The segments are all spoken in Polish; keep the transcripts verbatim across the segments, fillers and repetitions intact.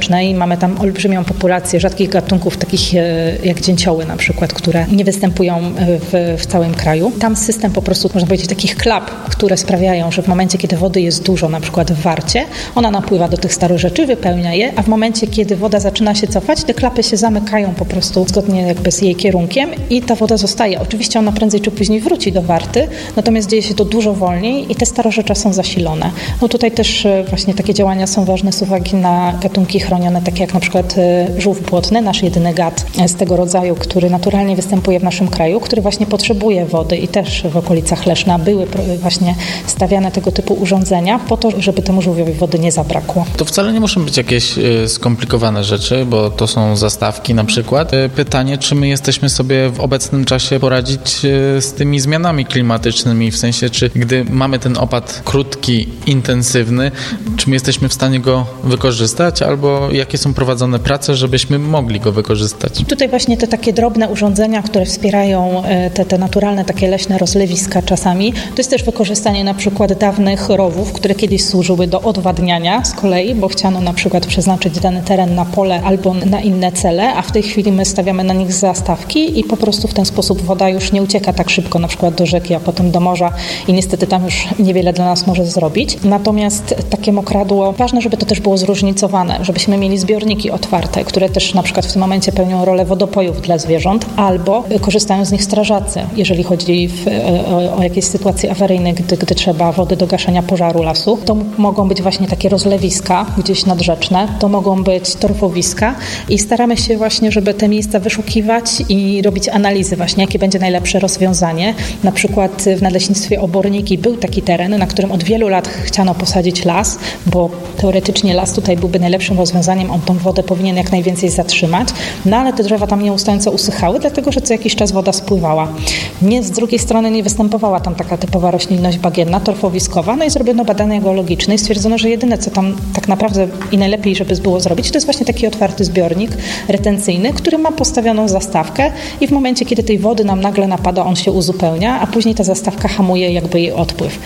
nadrzecznej i mamy tam olbrzymią populację rzadkich gatunków, takich jak dzięcioły na przykład, które nie występują w, w całym kraju. Tam system po prostu, można powiedzieć, takich klap, które sprawiają, że w momencie, kiedy wody jest dużo, na przykład w Warcie, ona napływa do tych starorzeczy, wypełnia je, a w momencie, kiedy woda zaczyna się cofać, te klapy się zamykają po prostu zgodnie jakby z jej kierunkiem i ta woda zostaje. Oczywiście ona prędzej czy później wróci do Warty, natomiast dzieje się to dużo wolniej i te starorzecza są zasilone. No tutaj też właśnie takie działania są ważne z uwagi na gatunki chronione, takie jak na przykład żółw błotny, nasz jedyny gad z tego rodzaju, który naturalnie występuje w naszym kraju, który właśnie potrzebuje wody i też w okolicach Leszna były właśnie stawiane tego typu urządzenia po to, żeby temu żółwiowi wody nie zabrakło. To wcale nie muszą być jakieś skomplikowane rzeczy, bo to są zastawki na przykład. Pytanie, czy my jesteśmy sobie w obecnym czasie poradzić z tymi zmianami klimatycznymi, w sensie, czy gdy mamy ten opad krótki, intensywny, czy my jesteśmy w stanie go wykorzystać, albo jakie są prowadzone prace, żebyśmy mogli go wykorzystać? I tutaj właśnie te takie drobne urządzenia, które wspierają te, te naturalne takie leśne rozlewiska czasami, to jest też wykorzystanie na przykład dawnych rowów, które kiedyś służyły do odwadniania z kolei, bo chciano na przykład przeznaczyć dany teren na pole albo na inne cele, a w tej chwili my stawiamy na nich zastawki i po prostu w ten sposób woda już nie ucieka tak szybko na przykład do rzeki, a potem do morza i niestety tam już niewiele dla nas może zrobić. Natomiast takie mokradło, ważne, żeby to też było zróżnicowane, żebyśmy mieli zbiorniki otwarte, które też na przykład w tym momencie pełnią rolę wodopojów dla zwierząt, albo korzystają z nich strażacy, jeżeli chodzi w, o, o jakieś sytuacje awaryjne, gdy, gdy trzeba wody do gaszenia pożaru lasu. To mogą być właśnie takie rozlewiska gdzieś nadrzeczne, to mogą być torfowiska i staramy się właśnie, żeby te miejsca wyszukiwać i robić analizy właśnie, jakie będzie najlepsze rozwiązanie. Na przykład w Nadleśnictwie Oborniki był taki teren, na którym od wielu lat chciano posadzić las, bo teoretycznie las tutaj byłby najlepszym rozwiązaniem, on tą wodę powinien jak najwięcej zatrzymać, no ale te drzewa tam nieustająco usychały, dlatego że co jakiś czas woda spływała. Nie, z drugiej strony nie występowała tam taka typowa roślinność bagienna, torfowiskowa, no i zrobiono badania geologiczne i stwierdzono, że jedyne co tam tak naprawdę i najlepiej, żeby było zrobić, to jest właśnie taki otwarty zbiornik retencyjny, który ma postawioną zastawkę i w momencie, kiedy tej wody nam nagle napada, on się uzupełnia, a później ta zastawka hamuje jakby jej odpływ.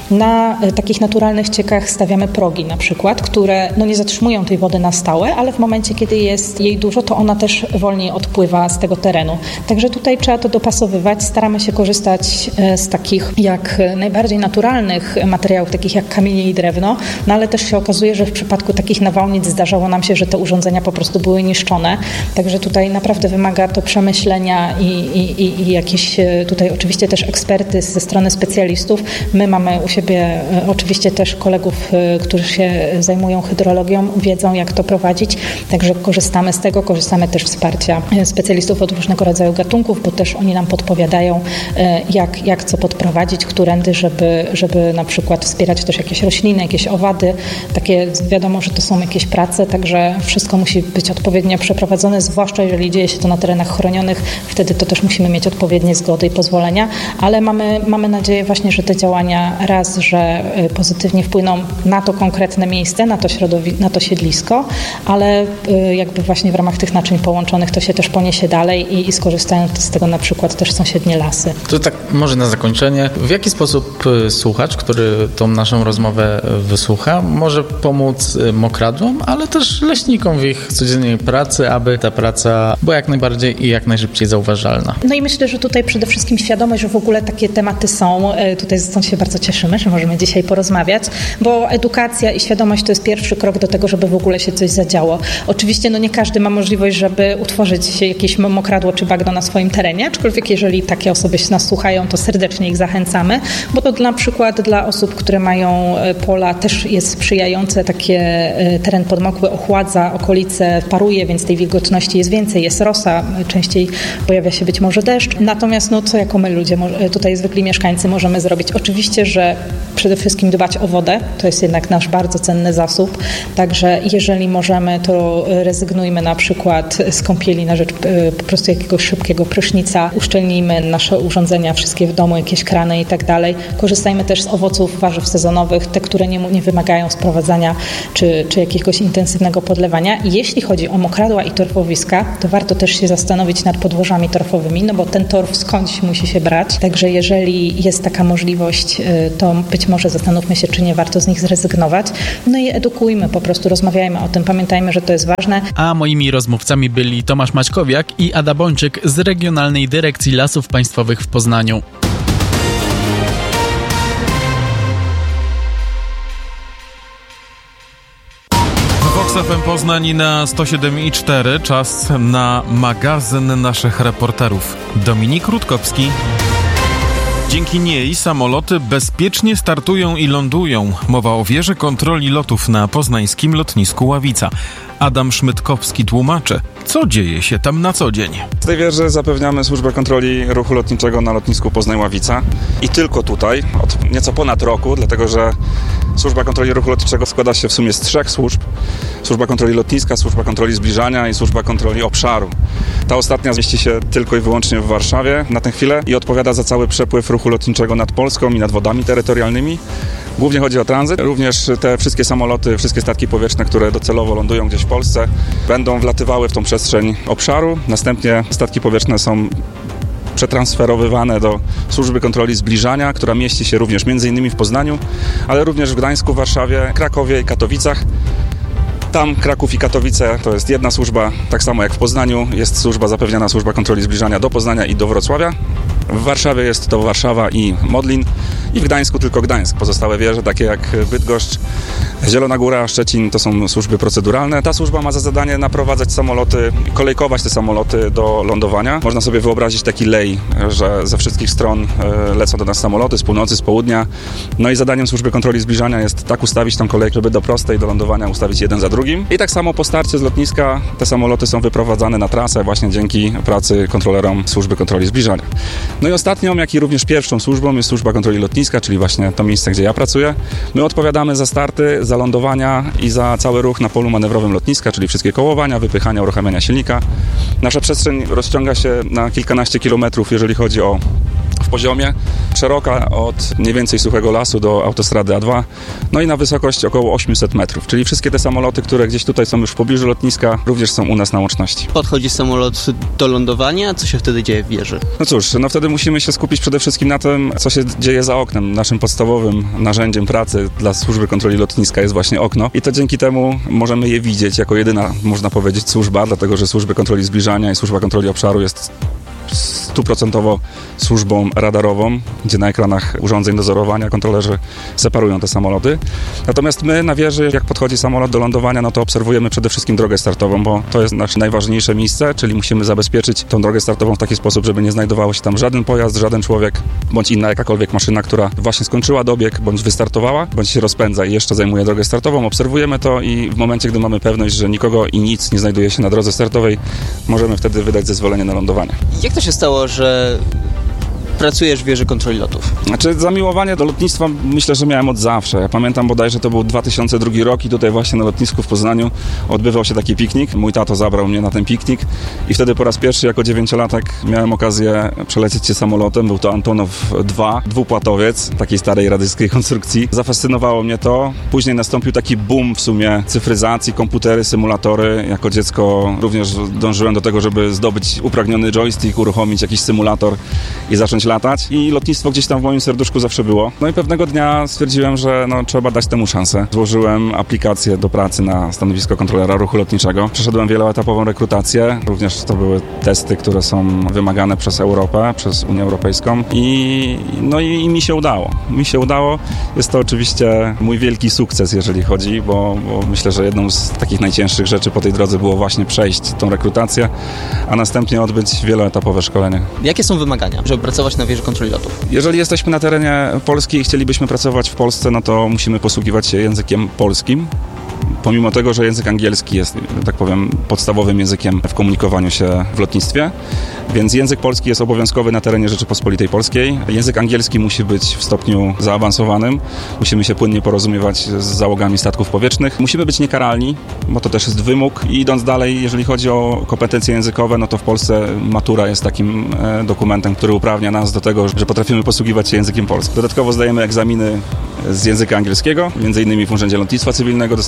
Na y, takich naturalnych ciekach stawiamy progi na przykład, które no, nie zatrzymują tej wody na stałe, ale w momencie, kiedy jest jej dużo, to ona też wolniej odpływa z tego terenu. Także tutaj trzeba to dopasowywać. Staramy się korzystać y, z takich jak najbardziej naturalnych materiałów, takich jak kamienie i drewno, no ale też się okazuje, że w przypadku takich nawałnic zdarzało nam się, że te urządzenia po prostu były niszczone. Także tutaj naprawdę wymaga to przemyślenia i, i, i, i jakieś tutaj oczywiście też ekspertyz ze strony specjalistów. My mamy u siebie oczywiście też kolegów, którzy się zajmują hydrologią, wiedzą jak to prowadzić, także korzystamy z tego, korzystamy też z wsparcia specjalistów od różnego rodzaju gatunków, bo też oni nam podpowiadają jak, jak co podprowadzić, którędy, żeby, żeby na przykład wspierać też jakieś rośliny, jakieś owady, takie wiadomo, że to są jakieś prace, także wszystko musi być odpowiednio przeprowadzone, zwłaszcza jeżeli dzieje się to na terenach chronionych, wtedy to też musimy mieć odpowiednie zgody i pozwolenia, ale mamy, mamy nadzieję właśnie, że te działania raz, że pozytywnie wpłyną na to konkretne miejsce, na to środowisko, na to siedlisko, ale jakby właśnie w ramach tych naczyń połączonych to się też poniesie dalej i, i skorzystają z tego na przykład też sąsiednie lasy. To tak może na zakończenie, w jaki sposób słuchacz, który tą naszą rozmowę wysłucha, może pomóc mokradłom, ale też leśnikom w ich codziennej pracy, aby ta praca była jak najbardziej i jak najszybciej zauważalna? No i myślę, że tutaj przede wszystkim świadomość, że w ogóle takie tematy są. Tutaj stąd się bardzo cieszymy, że możemy dzisiaj porozmawiać, bo edukacja i świadomość to jest pierwszy krok do tego, żeby w ogóle się coś zadziało. Oczywiście no nie każdy ma możliwość, żeby utworzyć jakieś mokradło czy bagno na swoim terenie, aczkolwiek jeżeli takie osoby się nas słuchają, to serdecznie ich zachęcamy, bo to na przykład dla osób, które mają pola też jest sprzyjające, takie teren podmokły ochładza okolice, paruje, więc tej wilgotności jest więcej, jest rosa, częściej pojawia się być może deszcz. Natomiast no co jako my ludzie, tutaj zwykli mieszkańcy możemy zrobić? Oczywiście, że przede wszystkim dbać o wodę, to jest jednak nasz bardzo cenny zasób, także jeżeli możemy, to rezygnujmy na przykład z kąpieli na rzecz po prostu jakiegoś szybkiego prysznica, uszczelnijmy nasze urządzenia wszystkie w domu, jakieś krany i tak dalej. Korzystajmy też z owoców, warzyw sezonowych, te, które nie, nie wymagają sprowadzania czy, czy jakiegoś intensywnego podlewania. I jeśli chodzi o mokradła i torfowiska, to warto też się zastanowić nad podłożami torfowymi, no bo ten torf skądś musi się brać. Także jeżeli jest taka możliwość, to być może zastanówmy się, czy nie warto z nich zrezygnować. No i edukujmy, po prostu rozmawiajmy o tym, tym pamiętajmy, że to jest ważne. A moimi rozmówcami byli Tomasz Maćkowiak i Ada Bończyk z Regionalnej Dyrekcji Lasów Państwowych w Poznaniu. Vox F M Poznań na sto siedem i cztery. Czas na magazyn naszych reporterów. Dominik Rutkowski. Dzięki niej samoloty bezpiecznie startują i lądują. Mowa o wieży kontroli lotów na poznańskim lotnisku Ławica. Adam Szmytkowski tłumaczy, co dzieje się tam na co dzień. Z tej wieży zapewniamy służbę kontroli ruchu lotniczego na lotnisku Poznań-Ławica i tylko tutaj od nieco ponad roku, dlatego że służba kontroli ruchu lotniczego składa się w sumie z trzech służb. Służba kontroli lotniska, służba kontroli zbliżania i służba kontroli obszaru. Ta ostatnia zmieści się tylko i wyłącznie w Warszawie na tę chwilę i odpowiada za cały przepływ ruchu lotniczego nad Polską i nad wodami terytorialnymi. Głównie chodzi o tranzyt. Również te wszystkie samoloty, wszystkie statki powietrzne, które docelowo lądują gdzieś w Polsce, będą wlatywały w tą przestrzeń obszaru. Następnie statki powietrzne są przetransferowywane do służby kontroli zbliżania, która mieści się również między innymi w Poznaniu, ale również w Gdańsku, Warszawie, Krakowie i Katowicach. Tam Kraków i Katowice to jest jedna służba, tak samo jak w Poznaniu jest służba zapewniana, służba kontroli zbliżania do Poznania i do Wrocławia. W Warszawie jest to Warszawa i Modlin i w Gdańsku tylko Gdańsk. Pozostałe wieże, takie jak Bydgoszcz, Zielona Góra, Szczecin, to są służby proceduralne. Ta służba ma za zadanie naprowadzać samoloty, kolejkować te samoloty do lądowania. Można sobie wyobrazić taki lej, że ze wszystkich stron lecą do nas samoloty, z północy, z południa. No i zadaniem służby kontroli zbliżania jest tak ustawić tą kolejkę, żeby do prostej, do lądowania ustawić jeden za drugim. I tak samo po starcie z lotniska te samoloty są wyprowadzane na trasę właśnie dzięki pracy kontrolerom służby kontroli zbliżania. No i ostatnią, jak i również pierwszą służbą jest służba kontroli lotniska, czyli właśnie to miejsce, gdzie ja pracuję. My odpowiadamy za starty, za lądowania i za cały ruch na polu manewrowym lotniska, czyli wszystkie kołowania, wypychania, uruchamiania silnika. Nasza przestrzeń rozciąga się na kilkanaście kilometrów, jeżeli chodzi o w poziomie, szeroka od mniej więcej Suchego Lasu do autostrady A dwa, no i na wysokość około osiemset metrów, czyli wszystkie te samoloty, które gdzieś tutaj są już w pobliżu lotniska, również są u nas na łączności. Podchodzi samolot do lądowania, co się wtedy dzieje w wieży? No cóż, no wtedy musimy się skupić przede wszystkim na tym, co się dzieje za oknem. Naszym podstawowym narzędziem pracy dla służby kontroli lotniska jest właśnie okno i to dzięki temu możemy je widzieć jako jedyna, można powiedzieć, służba, dlatego że służby kontroli zbliżania i służba kontroli obszaru jest stuprocentowo służbą radarową, gdzie na ekranach urządzeń dozorowania kontrolerzy separują te samoloty. Natomiast my na wieży, jak podchodzi samolot do lądowania, no to obserwujemy przede wszystkim drogę startową, bo to jest nasze najważniejsze miejsce, czyli musimy zabezpieczyć tą drogę startową w taki sposób, żeby nie znajdowało się tam żaden pojazd, żaden człowiek, bądź inna jakakolwiek maszyna, która właśnie skończyła dobieg, bądź wystartowała, bądź się rozpędza i jeszcze zajmuje drogę startową. Obserwujemy to i w momencie, gdy mamy pewność, że nikogo i nic nie znajduje się na drodze startowej, możemy wtedy wydać zezwolenie na lądowanie. Jak to się stało, że pracujesz w wieży kontroli lotów? Znaczy zamiłowanie do lotnictwa myślę, że miałem od zawsze. Ja pamiętam bodajże to był dwa tysiące drugi rok i tutaj właśnie na lotnisku w Poznaniu odbywał się taki piknik. Mój tato zabrał mnie na ten piknik i wtedy po raz pierwszy jako dziewięciolatek miałem okazję przelecieć się samolotem. Był to Antonow dwa, dwupłatowiec, takiej starej radyjskiej konstrukcji. Zafascynowało mnie to. Później nastąpił taki boom w sumie cyfryzacji, komputery, symulatory. Jako dziecko również dążyłem do tego, żeby zdobyć upragniony joystick, uruchomić jakiś symulator i zacząć latać i lotnictwo gdzieś tam w moim serduszku zawsze było. No i pewnego dnia stwierdziłem, że no, trzeba dać temu szansę. Złożyłem aplikację do pracy na stanowisko kontrolera ruchu lotniczego. Przeszedłem wieloetapową rekrutację. Również to były testy, które są wymagane przez Europę, przez Unię Europejską i no i, i mi się udało. Mi się udało. Jest to oczywiście mój wielki sukces, jeżeli chodzi, bo, bo myślę, że jedną z takich najcięższych rzeczy po tej drodze było właśnie przejść tą rekrutację, a następnie odbyć wieloetapowe szkolenie. Jakie są wymagania, żeby pracować na wieży kontroli lotów? Jeżeli jesteśmy na terenie Polski i chcielibyśmy pracować w Polsce, no to musimy posługiwać się językiem polskim. Pomimo tego, że język angielski jest, tak powiem, podstawowym językiem w komunikowaniu się w lotnictwie, więc język polski jest obowiązkowy na terenie Rzeczypospolitej Polskiej. Język angielski musi być w stopniu zaawansowanym. Musimy się płynnie porozumiewać z załogami statków powietrznych. Musimy być niekaralni, bo to też jest wymóg. I idąc dalej, jeżeli chodzi o kompetencje językowe, no to w Polsce matura jest takim dokumentem, który uprawnia nas do tego, że potrafimy posługiwać się językiem polskim. Dodatkowo zdajemy egzaminy z języka angielskiego, między innymi w Urzędzie Lotnictwa Cywilnego, dostajemy poświadczenie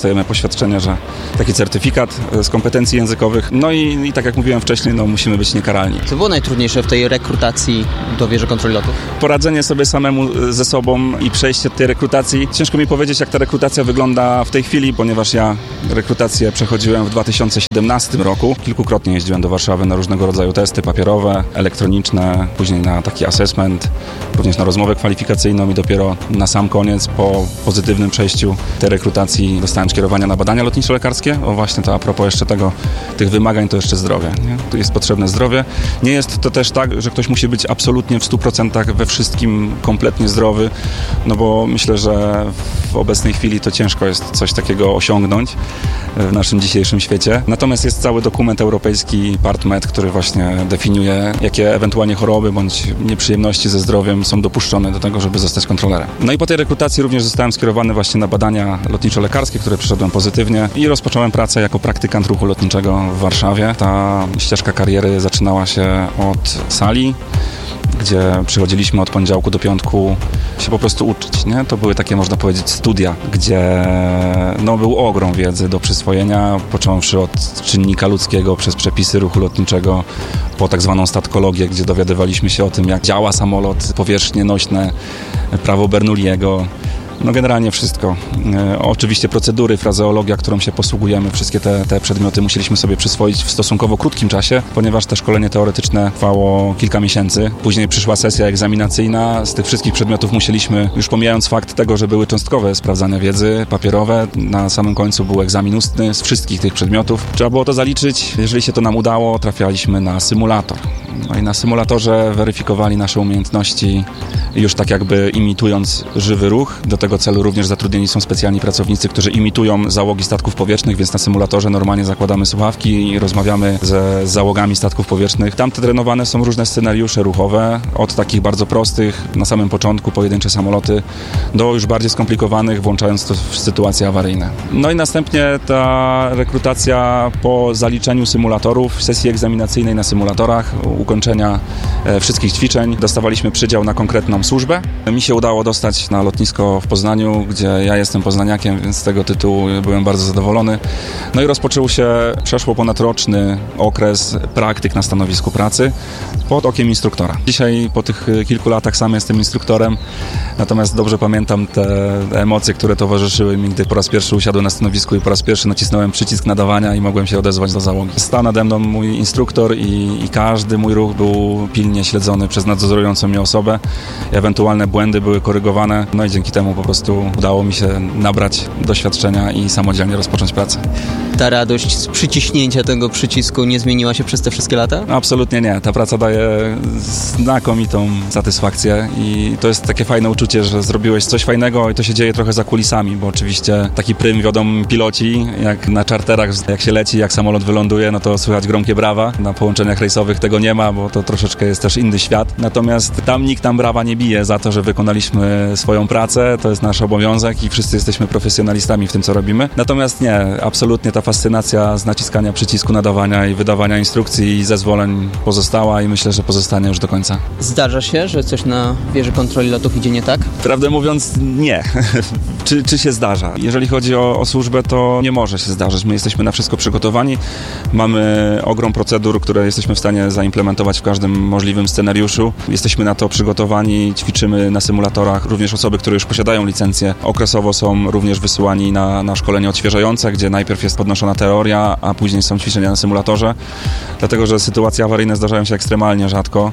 zaświadczenie, że taki certyfikat z kompetencji językowych. No i, i tak jak mówiłem wcześniej, no musimy być niekaralni. Co było najtrudniejsze w tej rekrutacji do wieży kontroli lotów? Poradzenie sobie samemu ze sobą i przejście tej rekrutacji. Ciężko mi powiedzieć, jak ta rekrutacja wygląda w tej chwili, ponieważ ja rekrutację przechodziłem w dwa tysiące siedemnastym roku. Kilkukrotnie jeździłem do Warszawy na różnego rodzaju testy papierowe, elektroniczne, później na taki assessment, również na rozmowę kwalifikacyjną i dopiero na sam koniec, po pozytywnym przejściu tej rekrutacji, dostałem skierowania na badania lotniczo-lekarskie. O właśnie to a propos jeszcze tego, tych wymagań, to jeszcze zdrowie. Nie? Tu jest potrzebne zdrowie. Nie jest to też tak, że ktoś musi być absolutnie w stu procentach we wszystkim kompletnie zdrowy, no bo myślę, że w obecnej chwili to ciężko jest coś takiego osiągnąć w naszym dzisiejszym świecie. Natomiast jest cały dokument europejski PartMed, który właśnie definiuje, jakie ewentualnie choroby bądź nieprzyjemności ze zdrowiem są dopuszczone do tego, żeby zostać kontrolerem. No i po tej rekrutacji również zostałem skierowany właśnie na badania lotniczo-lekarskie, które przeszedłem pozytywnie i rozpocząłem pracę jako praktykant ruchu lotniczego w Warszawie. Ta ścieżka kariery zaczynała się od sali, gdzie przychodziliśmy od poniedziałku do piątku się po prostu uczyć, nie? To były takie, można powiedzieć, studia, gdzie no, był ogrom wiedzy do przyswojenia, począwszy od czynnika ludzkiego, przez przepisy ruchu lotniczego, po tak zwaną statkologię, gdzie dowiadywaliśmy się o tym, jak działa samolot, powierzchnie nośne, prawo Bernoulliego. No generalnie wszystko. E, oczywiście procedury, frazeologia, którą się posługujemy, wszystkie te, te przedmioty musieliśmy sobie przyswoić w stosunkowo krótkim czasie, ponieważ te szkolenie teoretyczne trwało kilka miesięcy. Później przyszła sesja egzaminacyjna. Z tych wszystkich przedmiotów musieliśmy, już pomijając fakt tego, że były cząstkowe sprawdzania wiedzy papierowe, na samym końcu był egzamin ustny z wszystkich tych przedmiotów. Trzeba było to zaliczyć. Jeżeli się to nam udało, trafialiśmy na symulator. No i na symulatorze weryfikowali nasze umiejętności już tak jakby imitując żywy ruch. Do tego celu również zatrudnieni są specjalni pracownicy, którzy imitują załogi statków powietrznych, więc na symulatorze normalnie zakładamy słuchawki i rozmawiamy ze załogami statków powietrznych. Tam trenowane są różne scenariusze ruchowe, od takich bardzo prostych, na samym początku pojedyncze samoloty, do już bardziej skomplikowanych, włączając to w sytuacje awaryjne. No i następnie ta rekrutacja po zaliczeniu symulatorów, sesji egzaminacyjnej na symulatorach, ukończenia e, wszystkich ćwiczeń, dostawaliśmy przydział na konkretną służbę. Mi się udało dostać na lotnisko w Poznaniu, gdzie ja jestem poznaniakiem, więc z tego tytułu byłem bardzo zadowolony. No i rozpoczął się przeszło ponadroczny okres praktyk na stanowisku pracy pod okiem instruktora. Dzisiaj po tych kilku latach sam jestem instruktorem, natomiast dobrze pamiętam te emocje, które towarzyszyły mi, gdy po raz pierwszy usiadłem na stanowisku i po raz pierwszy nacisnąłem przycisk nadawania i mogłem się odezwać do załogi. Stał nade mną mój instruktor i, i każdy mój ruch był pilnie śledzony przez nadzorującą mnie osobę. Ewentualne błędy były korygowane, no i dzięki temu po prostu udało mi się nabrać doświadczenia i samodzielnie rozpocząć pracę. Ta radość z przyciśnięcia tego przycisku nie zmieniła się przez te wszystkie lata? Absolutnie nie. Ta praca daje znakomitą satysfakcję i to jest takie fajne uczucie, że zrobiłeś coś fajnego i to się dzieje trochę za kulisami, bo oczywiście taki prym wiodą piloci, jak na czarterach, jak się leci, jak samolot wyląduje, no to słychać gromkie brawa. Na połączeniach rejsowych tego nie ma, bo to troszeczkę jest też inny świat. Natomiast tam nikt nam brawa nie bije za to, że wykonaliśmy swoją pracę, to jest nasz obowiązek i wszyscy jesteśmy profesjonalistami w tym, co robimy. Natomiast nie, absolutnie ta fascynacja z naciskania przycisku nadawania i wydawania instrukcji i zezwoleń pozostała i myślę, że pozostanie już do końca. Zdarza się, że coś na wieży kontroli lotów idzie nie tak? Prawdę mówiąc, nie. czy, czy się zdarza? Jeżeli chodzi o, o służbę, to nie może się zdarzyć. My jesteśmy na wszystko przygotowani. Mamy ogrom procedur, które jesteśmy w stanie zaimplementować w każdym możliwym scenariuszu. Jesteśmy na to przygotowani, ćwiczymy na symulatorach. Również osoby, które już posiadają licencję, okresowo są również wysyłani na, na szkolenie odświeżające, gdzie najpierw jest podnoszona teoria, a później są ćwiczenia na symulatorze. Dlatego, że sytuacje awaryjne zdarzają się ekstremalnie rzadko.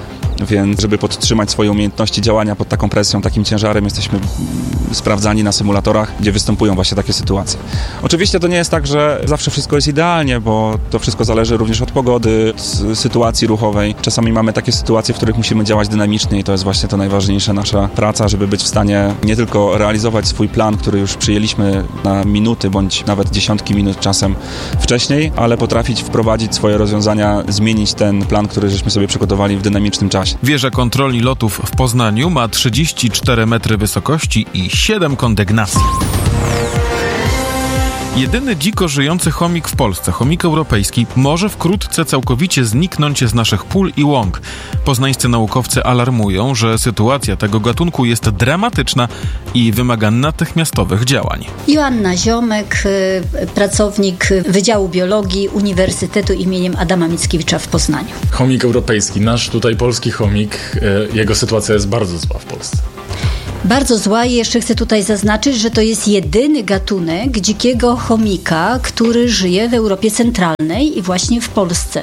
Więc żeby podtrzymać swoje umiejętności działania pod taką presją, takim ciężarem, jesteśmy sprawdzani na symulatorach, gdzie występują właśnie takie sytuacje. Oczywiście to nie jest tak, że zawsze wszystko jest idealnie, bo to wszystko zależy również od pogody, sytuacji ruchowej. Czasami mamy takie sytuacje, w których musimy działać dynamicznie i to jest właśnie to najważniejsze, nasza praca, żeby być w stanie nie tylko realizować swój plan, który już przyjęliśmy na minuty, bądź nawet dziesiątki minut czasem wcześniej, ale potrafić wprowadzić swoje rozwiązania, zmienić ten plan, który żeśmy sobie przygotowali w dynamicznym czasie. Wieża kontroli lotów w Poznaniu ma trzydzieści cztery metry wysokości i siedem kondygnacji. Jedyny dziko żyjący chomik w Polsce, chomik europejski, może wkrótce całkowicie zniknąć z naszych pól i łąk. Poznańscy naukowcy alarmują, że sytuacja tego gatunku jest dramatyczna i wymaga natychmiastowych działań. Joanna Ziomek, pracownik Wydziału Biologii Uniwersytetu imieniem Adama Mickiewicza w Poznaniu. Chomik europejski, nasz tutaj polski chomik, jego sytuacja jest bardzo zła w Polsce. Bardzo zła i jeszcze chcę tutaj zaznaczyć, że to jest jedyny gatunek dzikiego chomika, który żyje w Europie Centralnej i właśnie w Polsce.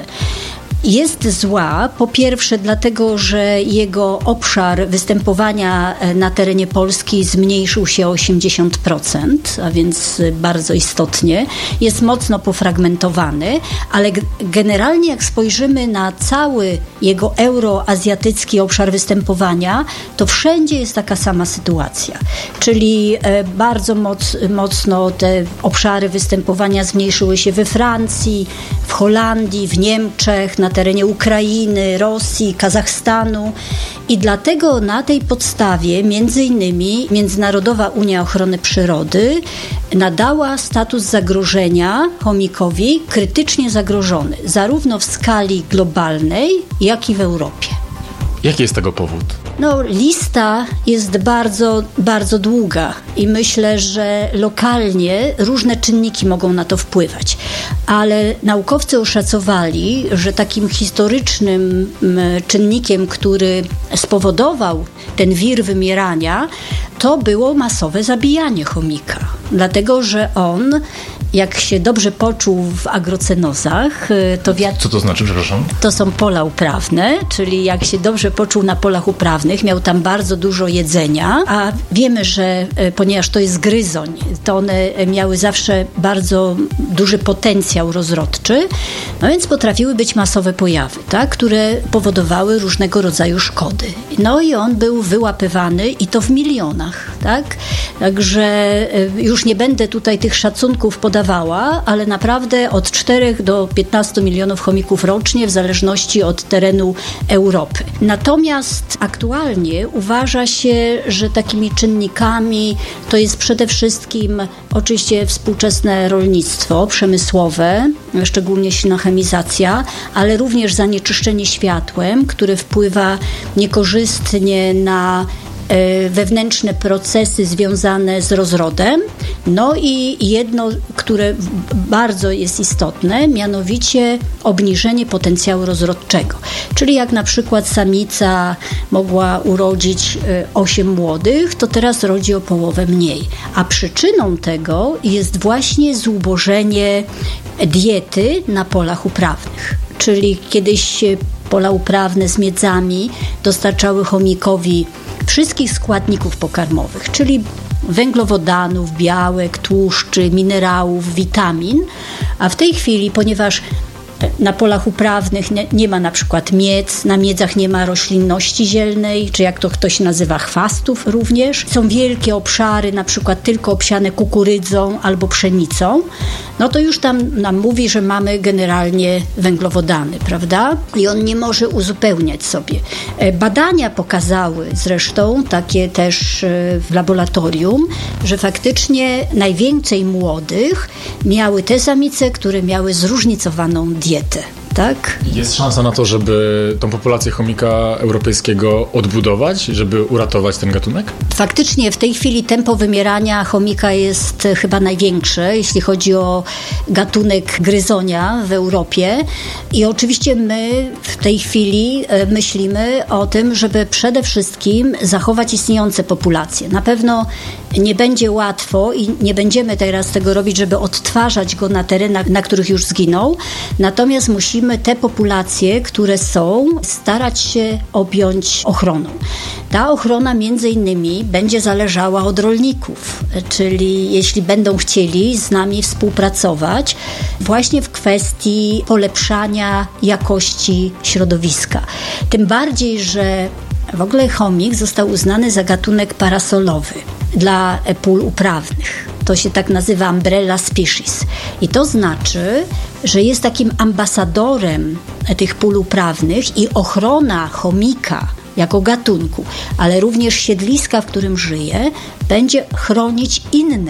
Jest zła, po pierwsze dlatego, że jego obszar występowania na terenie Polski zmniejszył się o osiemdziesiąt procent, a więc bardzo istotnie. Jest mocno pofragmentowany, ale generalnie jak spojrzymy na cały jego euroazjatycki obszar występowania, to wszędzie jest taka sama sytuacja. Czyli bardzo moc, mocno te obszary występowania zmniejszyły się we Francji, w Holandii, w Niemczech, na terenie Ukrainy, Rosji, Kazachstanu i dlatego na tej podstawie między innymi Międzynarodowa Unia Ochrony Przyrody nadała status zagrożenia chomikowi krytycznie zagrożony, zarówno w skali globalnej, jak i w Europie. Jaki jest tego powód? No, lista jest bardzo, bardzo długa i myślę, że lokalnie różne czynniki mogą na to wpływać. Ale naukowcy oszacowali, że takim historycznym czynnikiem, który spowodował ten wir wymierania, to było masowe zabijanie chomika. Dlatego, że on, jak się dobrze poczuł w agrocenozach, to wiatr... Co to znaczy, przepraszam? To są pola uprawne, czyli jak się dobrze poczuł na polach uprawnych, miał tam bardzo dużo jedzenia, a wiemy, że ponieważ to jest gryzoń, to one miały zawsze bardzo duży potencjał rozrodczy, no więc potrafiły być masowe pojawy, tak, które powodowały różnego rodzaju szkody. No i on był wyłapywany i to w milionach, tak? Także już nie będę tutaj tych szacunków podawała, ale naprawdę od czterech do piętnastu milionów chomików rocznie w zależności od terenu Europy. Natomiast aktualnie uważa się, że takimi czynnikami to jest przede wszystkim oczywiście współczesne rolnictwo przemysłowe, szczególnie silna chemizacja, ale również zanieczyszczenie światłem, które wpływa niekorzystnie na wewnętrzne procesy związane z rozrodem. No i jedno, które bardzo jest istotne, mianowicie obniżenie potencjału rozrodczego. Czyli jak na przykład samica mogła urodzić osiem młodych, to teraz rodzi o połowę mniej. A przyczyną tego jest właśnie zubożenie diety na polach uprawnych. Czyli kiedyś pola uprawne z miedzami dostarczały chomikowi wszystkich składników pokarmowych, czyli węglowodanów, białek, tłuszczy, minerałów, witamin, a w tej chwili, ponieważ na polach uprawnych nie, nie ma na przykład miedz, na miedzach nie ma roślinności zielnej, czy jak to ktoś nazywa chwastów również. Są wielkie obszary, na przykład tylko obsiane kukurydzą albo pszenicą, no to już tam nam mówi, że mamy generalnie węglowodany, prawda? I on nie może uzupełniać sobie. Badania pokazały zresztą, takie też w laboratorium, że faktycznie najwięcej młodych miały te samice, które miały zróżnicowaną dietę. Tak? Jest szansa na to, żeby tą populację chomika europejskiego odbudować, żeby uratować ten gatunek? Faktycznie w tej chwili tempo wymierania chomika jest chyba największe, jeśli chodzi o gatunek gryzonia w Europie. I oczywiście my w tej chwili myślimy o tym, żeby przede wszystkim zachować istniejące populacje. Na pewno nie będzie łatwo i nie będziemy teraz tego robić, żeby odtwarzać go na terenach, na których już zginął. Natomiast musimy te populacje, które są, starać się objąć ochroną. Ta ochrona między innymi będzie zależała od rolników, czyli jeśli będą chcieli z nami współpracować właśnie w kwestii polepszania jakości środowiska. Tym bardziej, że w ogóle chomik został uznany za gatunek parasolowy dla pól uprawnych. To się tak nazywa umbrella species. I to znaczy, że jest takim ambasadorem tych pól uprawnych i ochrona chomika jako gatunku, ale również siedliska, w którym żyje, będzie chronić inne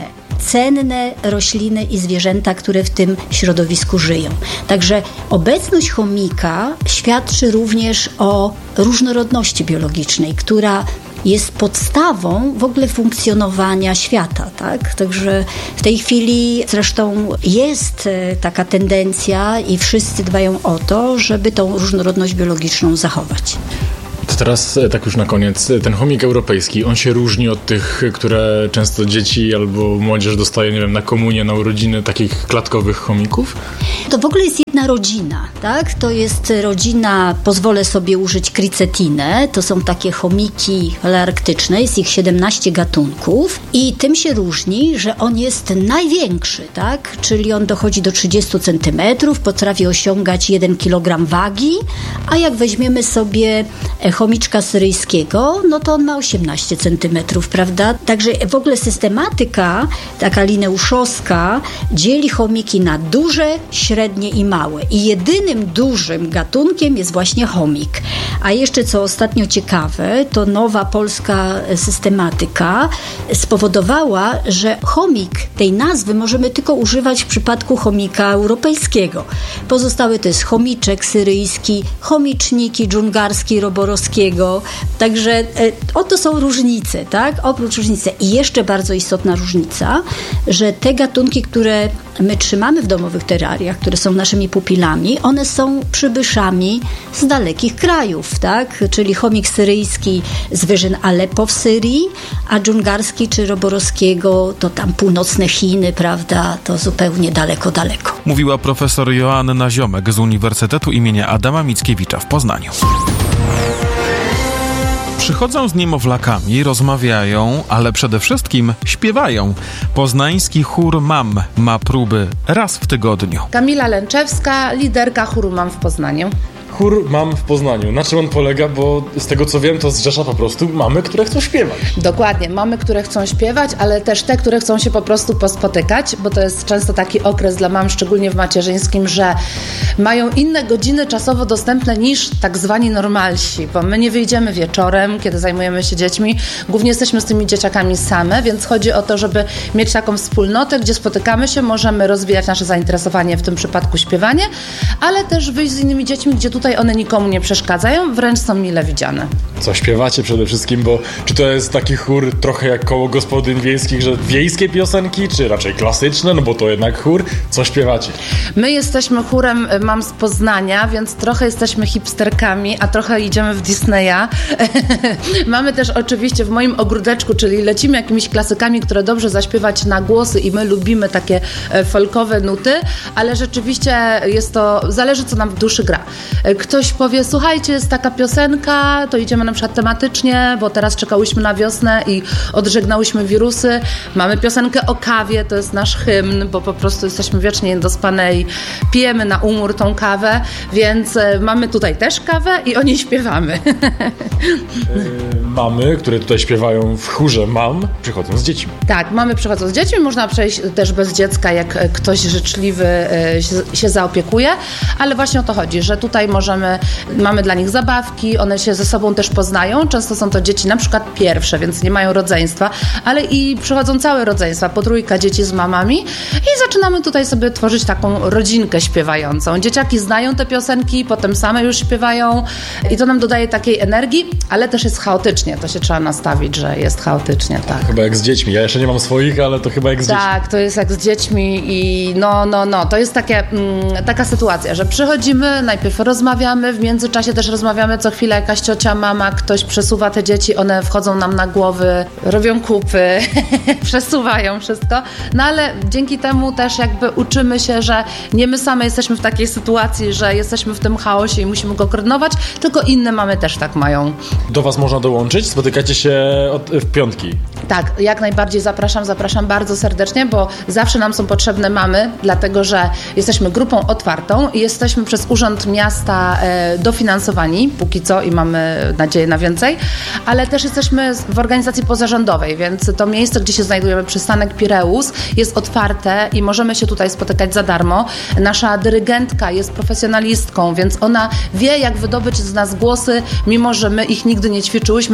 cenne rośliny i zwierzęta, które w tym środowisku żyją. Także obecność chomika świadczy również o różnorodności biologicznej, która jest podstawą w ogóle funkcjonowania świata, tak? Także w tej chwili zresztą jest taka tendencja i wszyscy dbają o to, żeby tą różnorodność biologiczną zachować. To teraz tak już na koniec, ten chomik europejski, on się różni od tych, które często dzieci albo młodzież dostaje, nie wiem, na komunię, na urodziny, takich klatkowych chomików? To w ogóle jest jedna rodzina, tak? To jest rodzina, pozwolę sobie użyć kricetinę, to są takie chomiki palearktyczne, jest ich siedemnaście gatunków i tym się różni, że on jest największy, tak? Czyli on dochodzi do trzydzieści centymetrów, potrafi osiągać jeden kilogram wagi, a jak weźmiemy sobie chomiczka syryjskiego, no to on ma osiemnaście centymetrów, prawda? Także w ogóle systematyka, taka lineuszowska, dzieli chomiki na duże, średnie i małe. I jedynym dużym gatunkiem jest właśnie chomik. A jeszcze co ostatnio ciekawe, to nowa polska systematyka spowodowała, że chomik tej nazwy możemy tylko używać w przypadku chomika europejskiego. Pozostałe to jest chomiczek syryjski, chomiczniki dżungarski, roborowskiego. Także e, oto są różnice, tak? Oprócz różnicy. I jeszcze bardzo istotna różnica, że te gatunki, które my trzymamy w domowych terrariach, które są naszymi pupilami, one są przybyszami z dalekich krajów, tak? Czyli chomik syryjski z wyżyn Aleppo w Syrii, a dżungarski czy roborowskiego to tam północne Chiny, prawda? To zupełnie daleko, daleko. Mówiła profesor Joanna Ziomek z Uniwersytetu imienia Adama Mickiewicza w Poznaniu. Przychodzą z niemowlakami, rozmawiają, ale przede wszystkim śpiewają. Poznański chór Mam ma próby raz w tygodniu. Kamila Lęczewska, liderka chóru Mam w Poznaniu. Chór Mam w Poznaniu. Na czym on polega? Bo z tego co wiem, to zrzesza po prostu mamy, które chcą śpiewać. Dokładnie. Mamy, które chcą śpiewać, ale też te, które chcą się po prostu pospotykać, bo to jest często taki okres dla mam, szczególnie w macierzyńskim, że mają inne godziny czasowo dostępne niż tak zwani normalsi, bo my nie wyjdziemy wieczorem, kiedy zajmujemy się dziećmi. Głównie jesteśmy z tymi dzieciakami same, więc chodzi o to, żeby mieć taką wspólnotę, gdzie spotykamy się, możemy rozwijać nasze zainteresowanie, w tym przypadku śpiewanie, ale też wyjść z innymi dziećmi, gdzie tutaj one nikomu nie przeszkadzają, wręcz są mile widziane. Co śpiewacie przede wszystkim, bo czy to jest taki chór trochę jak koło gospodyń wiejskich, że wiejskie piosenki, czy raczej klasyczne, no bo to jednak chór. Co śpiewacie? My jesteśmy chórem Mam z Poznania, więc trochę jesteśmy hipsterkami, a trochę idziemy w Disneya. Mamy też oczywiście w moim ogródeczku, czyli lecimy jakimiś klasykami, które dobrze zaśpiewać na głosy i my lubimy takie folkowe nuty, ale rzeczywiście jest to, zależy co nam w duszy gra. Ktoś powie, słuchajcie, jest taka piosenka, to idziemy na przykład tematycznie, bo teraz czekałyśmy na wiosnę i odżegnałyśmy wirusy. Mamy piosenkę o kawie, to jest nasz hymn, bo po prostu jesteśmy wiecznie niedospane i pijemy na umór tą kawę, więc mamy tutaj też kawę i o niej śpiewamy. Mamy, które tutaj śpiewają w chórze Mam, przychodzą z dziećmi. Tak, mamy przychodzą z dziećmi, można przejść też bez dziecka, jak ktoś życzliwy się, się zaopiekuje, ale właśnie o to chodzi, że tutaj możemy, mamy dla nich zabawki, one się ze sobą też poznają, często są to dzieci na przykład pierwsze, więc nie mają rodzeństwa, ale i przychodzą całe rodzeństwa, po trójka dzieci z mamami i zaczynamy tutaj sobie tworzyć taką rodzinkę śpiewającą. Dzieciaki znają te piosenki, potem same już śpiewają i to nam dodaje takiej energii, ale też jest chaotycznie, to się trzeba nastawić, że jest chaotycznie, tak. Chyba jak z dziećmi, ja jeszcze nie mam swoich, ale to chyba jak z tak, dziećmi. Tak, to jest jak z dziećmi i no, no, no, to jest takie, mm, taka sytuacja, że przychodzimy, najpierw rozmawiamy, w międzyczasie też rozmawiamy, co chwilę jakaś ciocia, mama, ktoś przesuwa te dzieci, one wchodzą nam na głowy, robią kupy, przesuwają wszystko, no ale dzięki temu też jakby uczymy się, że nie my same jesteśmy w takiej sytuacji, że jesteśmy w tym chaosie i musimy go koordynować, tylko inne mamy też tak mają. Do was można dołączyć? Spotykacie się od, w piątki? Tak, jak najbardziej zapraszam, zapraszam bardzo serdecznie, bo zawsze nam są potrzebne mamy, dlatego że jesteśmy grupą otwartą i jesteśmy przez Urząd Miasta e, dofinansowani, póki co i mamy nadzieję na więcej, ale też jesteśmy w organizacji pozarządowej, więc to miejsce, gdzie się znajdujemy, przystanek Pireus, jest otwarte i możemy się tutaj spotykać za darmo. Nasza dyrygentka jest profesjonalistką, więc ona wie, jak wydobyć z nas głosy, mimo że my ich nigdy nie ćwiczyłyśmy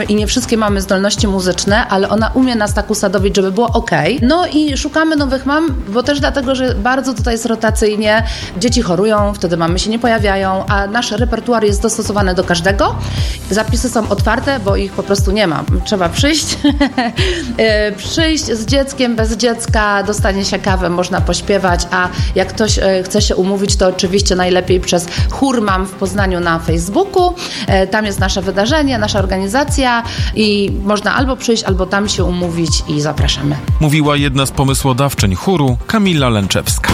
i nie wszystkie mamy zdolności muzyczne, ale ona umie nas tak usadowić, żeby było okej. No i szukamy nowych mam, bo też dlatego, że bardzo tutaj jest rotacyjnie. Dzieci chorują, wtedy mamy się nie pojawiają, a nasz repertuar jest dostosowany do każdego. Zapisy są otwarte, bo ich po prostu nie ma. Trzeba przyjść, przyjść z dzieckiem, bez dziecka, dostanie się kawę, można pośpiewać, a jak ktoś chce się umówić, to oczywiście najlepiej przez Chór Mam w Poznaniu na Facebooku. Tam jest nasze wydarzenie, nasza organizacja i można albo przyjść, albo tam się umówić i zapraszamy. Mówiła jedna z pomysłodawczyń chóru, Kamila Lęczewska.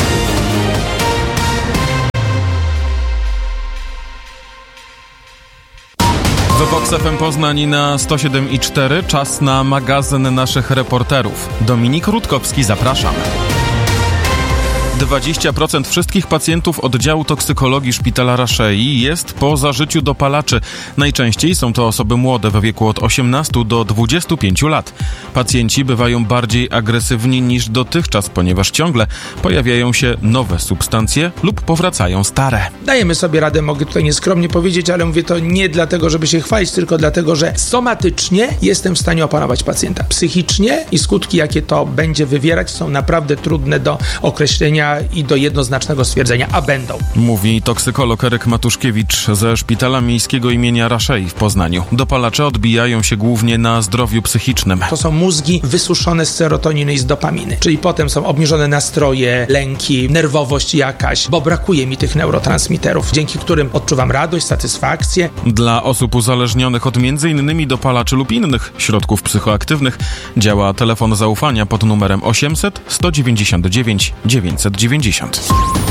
W Vox F M Poznań na sto siedem i cztery czas na magazyn naszych reporterów. Dominik Rutkowski, zapraszam. dwadzieścia procent wszystkich pacjentów oddziału toksykologii szpitala Raszei jest po zażyciu dopalaczy. Najczęściej są to osoby młode w wieku od osiemnastu do dwudziestu pięciu lat. Pacjenci bywają bardziej agresywni niż dotychczas, ponieważ ciągle pojawiają się nowe substancje lub powracają stare. Dajemy sobie radę, mogę tutaj nieskromnie powiedzieć, ale mówię to nie dlatego, żeby się chwalić, tylko dlatego, że somatycznie jestem w stanie opanować pacjenta. Psychicznie i skutki, jakie to będzie wywierać, są naprawdę trudne do określenia i do jednoznacznego stwierdzenia, a będą. Mówi toksykolog Eryk Matuszkiewicz ze Szpitala Miejskiego imienia Raszei w Poznaniu. Dopalacze odbijają się głównie na zdrowiu psychicznym. To są mózgi wysuszone z serotoniny i z dopaminy, czyli potem są obniżone nastroje, lęki, nerwowość jakaś, bo brakuje mi tych neurotransmiterów, dzięki którym odczuwam radość, satysfakcję. Dla osób uzależnionych od między innymi dopalaczy lub innych środków psychoaktywnych działa telefon zaufania pod numerem osiemset sto dziewięćdziesiąt dziewięć dziewięćset dziewięćdziesiąt.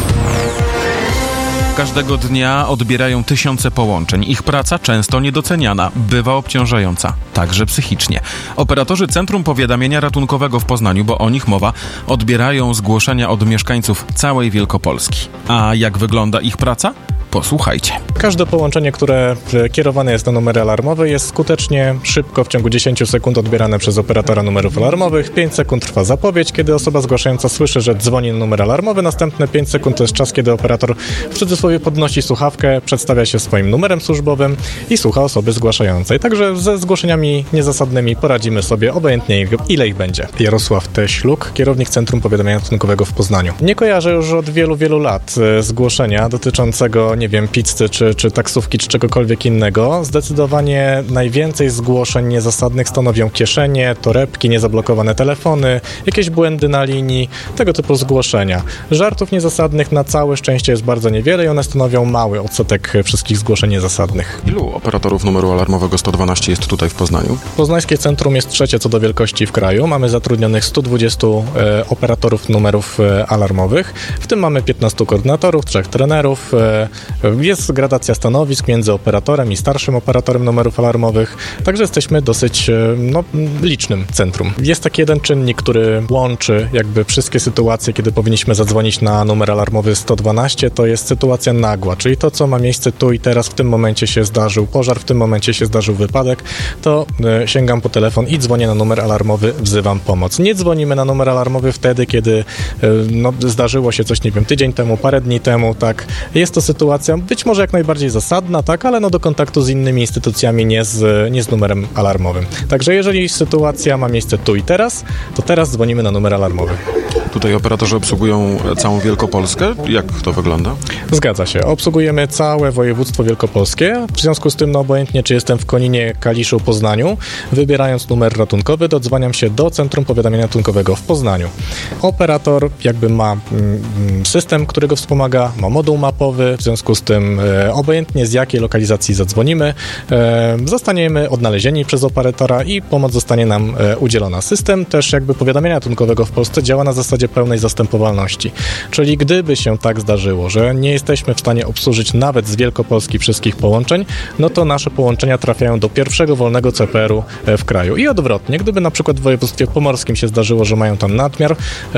Każdego dnia odbierają tysiące połączeń. Ich praca często niedoceniana, bywa obciążająca, także psychicznie. Operatorzy Centrum Powiadamiania Ratunkowego w Poznaniu, bo o nich mowa, odbierają zgłoszenia od mieszkańców całej Wielkopolski. A jak wygląda ich praca? Posłuchajcie. Każde połączenie, które kierowane jest na numery alarmowe, jest skutecznie, szybko, w ciągu dziesięć sekund odbierane przez operatora numerów alarmowych. pięć sekund trwa zapowiedź, kiedy osoba zgłaszająca słyszy, że dzwoni na numer alarmowy. Następne pięć sekund to jest czas, kiedy operator w cudzysłowie podnosi słuchawkę, przedstawia się swoim numerem służbowym i słucha osoby zgłaszającej. Także ze zgłoszeniami niezasadnymi poradzimy sobie obojętnie, ile ich będzie. Jarosław Teśluk, kierownik Centrum Powiadamiania Ratunkowego w Poznaniu. Nie kojarzę już od wielu, wielu lat zgłoszenia dotyczącego, nie wiem, pizzy, czy, czy taksówki, czy czegokolwiek innego. Zdecydowanie najwięcej zgłoszeń niezasadnych stanowią kieszenie, torebki, niezablokowane telefony, jakieś błędy na linii, tego typu zgłoszenia. Żartów niezasadnych na całe szczęście jest bardzo niewiele i one stanowią mały odsetek wszystkich zgłoszeń niezasadnych. Ilu operatorów numeru alarmowego sto dwanaście jest tutaj w Poznaniu? Poznańskie centrum jest trzecie co do wielkości w kraju. Mamy zatrudnionych stu dwudziestu e, operatorów numerów e, alarmowych. W tym mamy piętnastu koordynatorów, trzech trenerów. E, Jest gradacja stanowisk między operatorem i starszym operatorem numerów alarmowych, także jesteśmy dosyć no, licznym centrum. Jest taki jeden czynnik, który łączy jakby wszystkie sytuacje, kiedy powinniśmy zadzwonić na numer alarmowy sto dwanaście, to jest sytuacja nagła, czyli to, co ma miejsce tu i teraz, w tym momencie się zdarzył pożar, w tym momencie się zdarzył wypadek, to y, sięgam po telefon i dzwonię na numer alarmowy, wzywam pomoc. Nie dzwonimy na numer alarmowy wtedy, kiedy y, no, zdarzyło się coś, nie wiem, tydzień temu, parę dni temu, tak. Jest to sytuacja być może jak najbardziej zasadna, tak, ale no do kontaktu z innymi instytucjami, nie z, nie z numerem alarmowym. Także jeżeli sytuacja ma miejsce tu i teraz, to teraz dzwonimy na numer alarmowy. Tutaj operatorzy obsługują całą Wielkopolskę? Jak to wygląda? Zgadza się. Obsługujemy całe województwo wielkopolskie. W związku z tym, no obojętnie, czy jestem w Koninie, Kaliszu, Poznaniu, wybierając numer ratunkowy, dodzwaniam się do Centrum Powiadamiania Ratunkowego w Poznaniu. Operator jakby ma mm, system, który go wspomaga, ma moduł mapowy, w związku z tym e, obojętnie z jakiej lokalizacji zadzwonimy, e, zostaniemy odnalezieni przez operatora i pomoc zostanie nam e, udzielona. System też jakby powiadamiania ratunkowego w Polsce działa na zasadzie pełnej zastępowalności. Czyli gdyby się tak zdarzyło, że nie jesteśmy w stanie obsłużyć nawet z Wielkopolski wszystkich połączeń, no to nasze połączenia trafiają do pierwszego wolnego C P R-u w kraju. I odwrotnie, gdyby na przykład w województwie pomorskim się zdarzyło, że mają tam nadmiar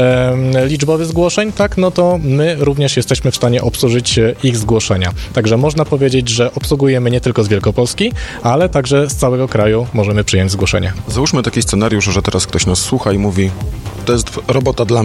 e, liczbowy zgłoszeń, tak, no to my również jesteśmy w stanie obsłużyć ich zgłoszenia. Także można powiedzieć, że obsługujemy nie tylko z Wielkopolski, ale także z całego kraju możemy przyjąć zgłoszenie. Załóżmy taki scenariusz, że teraz ktoś nas słucha i mówi: to jest robota dla mnie.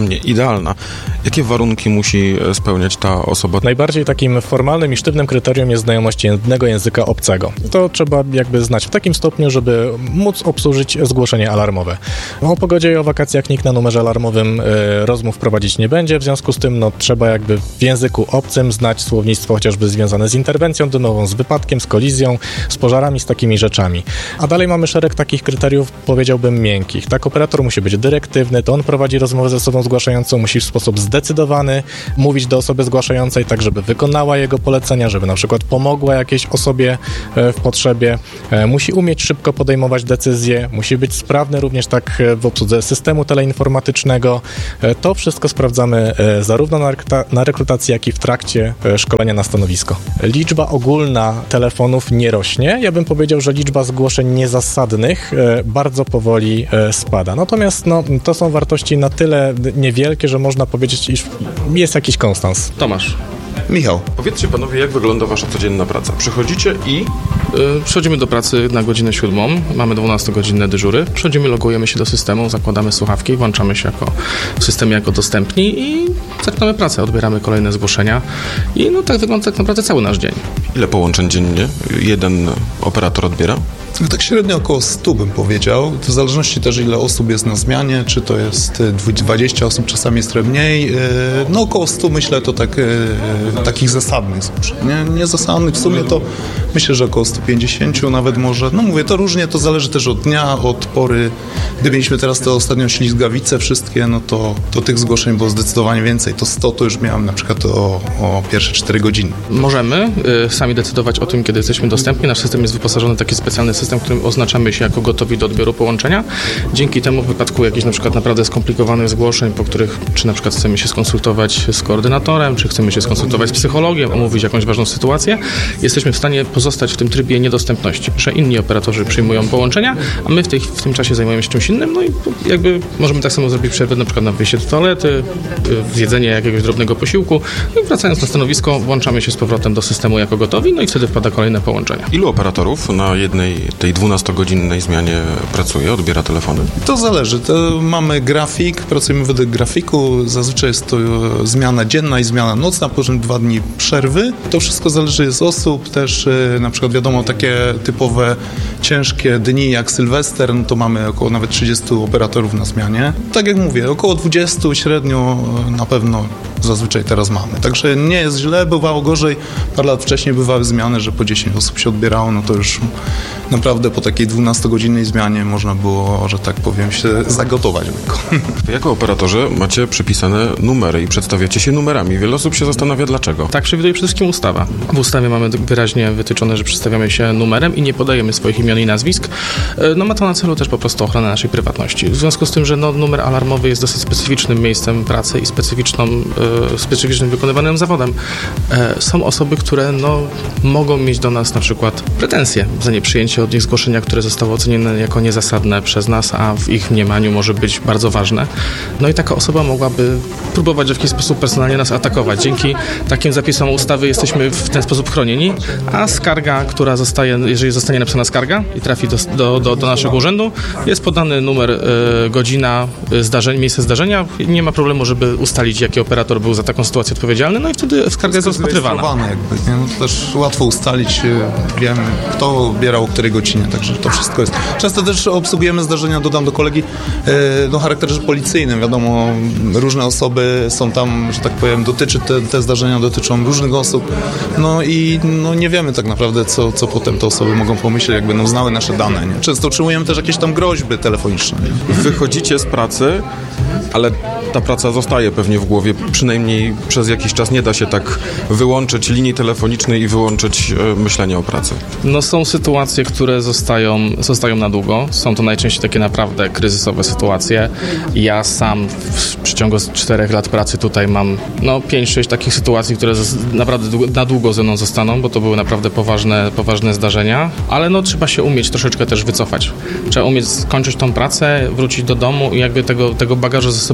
mnie idealna. Jakie warunki musi spełniać ta osoba? Najbardziej takim formalnym i sztywnym kryterium jest znajomość jednego języka obcego. To trzeba jakby znać w takim stopniu, żeby móc obsłużyć zgłoszenie alarmowe. O pogodzie i o wakacjach nikt na numerze alarmowym y, rozmów prowadzić nie będzie, w związku z tym no, trzeba jakby w języku obcym znać słownictwo chociażby związane z interwencją dymową, z wypadkiem, z kolizją, z pożarami, z takimi rzeczami. A dalej mamy szereg takich kryteriów, powiedziałbym, miękkich. Tak, operator musi być dyrektywny, to on prowadzi rozmowę ze osobą zgłaszającą, musi w sposób zdecydowany mówić do osoby zgłaszającej, tak żeby wykonała jego polecenia, żeby na przykład pomogła jakiejś osobie w potrzebie. Musi umieć szybko podejmować decyzje, musi być sprawny również tak w obsłudze systemu teleinformatycznego. To wszystko sprawdzamy zarówno na, rekruta- na rekrutacji, jak i w trakcie szkolenia na stanowisko. Liczba ogólna telefonów nie rośnie. Ja bym powiedział, że liczba zgłoszeń niezasadnych bardzo powoli spada. Natomiast no, to są wartości na tyle niewielkie, że można powiedzieć, iż jest jakiś konstans. Tomasz. Michał. Powiedzcie panowie, jak wygląda wasza codzienna praca? Przychodzicie i... Yy, przychodzimy do pracy na godzinę siódmą, mamy dwunastogodzinne dyżury, przychodzimy, logujemy się do systemu, zakładamy słuchawki, włączamy się jako, w systemie jako dostępni i zaczynamy pracę, odbieramy kolejne zgłoszenia i no tak wygląda tak naprawdę cały nasz dzień. Ile połączeń dziennie jeden operator odbiera? No tak średnio około stu bym powiedział. To w zależności też ile osób jest na zmianie, czy to jest dwadzieścia osób, czasami jest trochę mniej. No około stu myślę to tak, takich zasadnych zgłoszeń. Nie, nie zasadnych, w sumie to myślę, że około stu pięćdziesięciu nawet może. No mówię, to różnie, to zależy też od dnia, od pory. Gdy mieliśmy teraz te ostatnio ślizgawice wszystkie, no to, to tych zgłoszeń było zdecydowanie więcej. To sto to już miałem na przykład o, o pierwsze cztery godziny. Możemy y, sami decydować o tym, kiedy jesteśmy dostępni. Nasz system jest wyposażony w taki specjalny system, w którym oznaczamy się jako gotowi do odbioru połączenia. Dzięki temu w wypadku jakichś na przykład naprawdę skomplikowanych zgłoszeń, po których czy na przykład chcemy się skonsultować z koordynatorem, czy chcemy się skonsultować z psychologiem, omówić jakąś ważną sytuację, jesteśmy w stanie pozostać w tym trybie niedostępności, że inni operatorzy przyjmują połączenia, a my w, tej, w tym czasie zajmujemy się czymś innym, no i jakby możemy tak samo zrobić przerwę na przykład na wyjście do toalety, zjedzenie jakiegoś drobnego posiłku i wracając na stanowisko włączamy się z powrotem do systemu jako gotowi, no i wtedy wpada kolejne połączenie. Ilu operatorów na jednej tej dwunastogodzinnej zmianie pracuje, odbiera telefony? To zależy. To mamy grafik, pracujemy według grafiku. Zazwyczaj jest to zmiana dzienna i zmiana nocna, potem dwa dni przerwy. To wszystko zależy z osób. Też na przykład wiadomo, takie typowe ciężkie dni jak Sylwester, no to mamy około nawet trzydziestu operatorów na zmianie. Tak jak mówię, około dwudziestu średnio na pewno zazwyczaj teraz mamy. Także nie jest źle, bywało gorzej. Parę lat wcześniej bywały zmiany, że po dziesięć osób się odbierało, no to już naprawdę po takiej dwunastogodzinnej zmianie można było, że tak powiem, się zagotować do tego. Jako operatorzy macie przypisane numery i przedstawiacie się numerami. Wiele osób się zastanawia, dlaczego. Tak przewiduje przede wszystkim ustawa. W ustawie mamy wyraźnie wytyczone, że przedstawiamy się numerem i nie podajemy swoich imion i nazwisk. No ma to na celu też po prostu ochronę naszej prywatności. W związku z tym, że no, numer alarmowy jest dosyć specyficznym miejscem pracy i specyficzną, e, specyficznym wykonywanym zawodem. E, są osoby, które no, mogą mieć do nas na przykład pretensje za nieprzyjęcie od nich zgłoszenia, które zostało ocenione jako niezasadne przez nas, a w ich mniemaniu może być bardzo ważne. No i taka osoba mogłaby próbować w jakiś sposób personalnie nas atakować. Dzięki takim zapisom ustawy jesteśmy w ten sposób chronieni, a skarga, która zostaje, jeżeli zostanie napisana skarga i trafi do, do, do, do naszego urzędu, jest podany numer, y, godzina, zdarzeń, miejsce zdarzenia. Nie ma problemu, żeby ustalić, jaki operator był za taką sytuację odpowiedzialny, no i wtedy skarga jest rozpatrywana. Jakby, nie? No to też łatwo ustalić, wiemy, kto odbierał o której godzinie, także to wszystko jest. Często też obsługujemy zdarzenia, dodam do kolegi, no o charakterze policyjnym. Wiadomo, różne osoby są tam, że tak powiem, dotyczy te, te zdarzenia dotyczą różnych osób, no i no nie wiemy tak naprawdę, co, co potem te osoby mogą pomyśleć, jak będą znały nasze dane. Nie? Często otrzymujemy też jakieś tam groźby telefoniczne. Nie? Wychodzicie z pracy, ale ta praca zostaje pewnie w głowie, przynajmniej przez jakiś czas nie da się tak wyłączyć linii telefonicznej i wyłączyć e, myślenia o pracy. No są sytuacje, które zostają, zostają na długo. Są to najczęściej takie naprawdę kryzysowe sytuacje. Ja sam w przeciągu czterech lat pracy tutaj mam no pięć sześć takich sytuacji, które naprawdę długo, na długo ze mną zostaną, bo to były naprawdę poważne, poważne zdarzenia, ale no trzeba się umieć troszeczkę też wycofać. Trzeba umieć skończyć tą pracę, wrócić do domu i jakby tego, tego bagażu ze sobą nie nieść.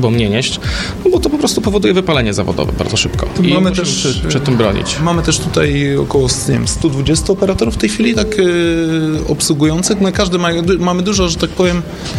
część, no bo to po prostu powoduje wypalenie zawodowe bardzo szybko. I mamy musimy też przed, przed tym bronić. Mamy też tutaj około nie wiem, sto dwadzieścia operatorów w tej chwili tak yy, obsługujących. No każdy ma, mamy dużo, że tak powiem,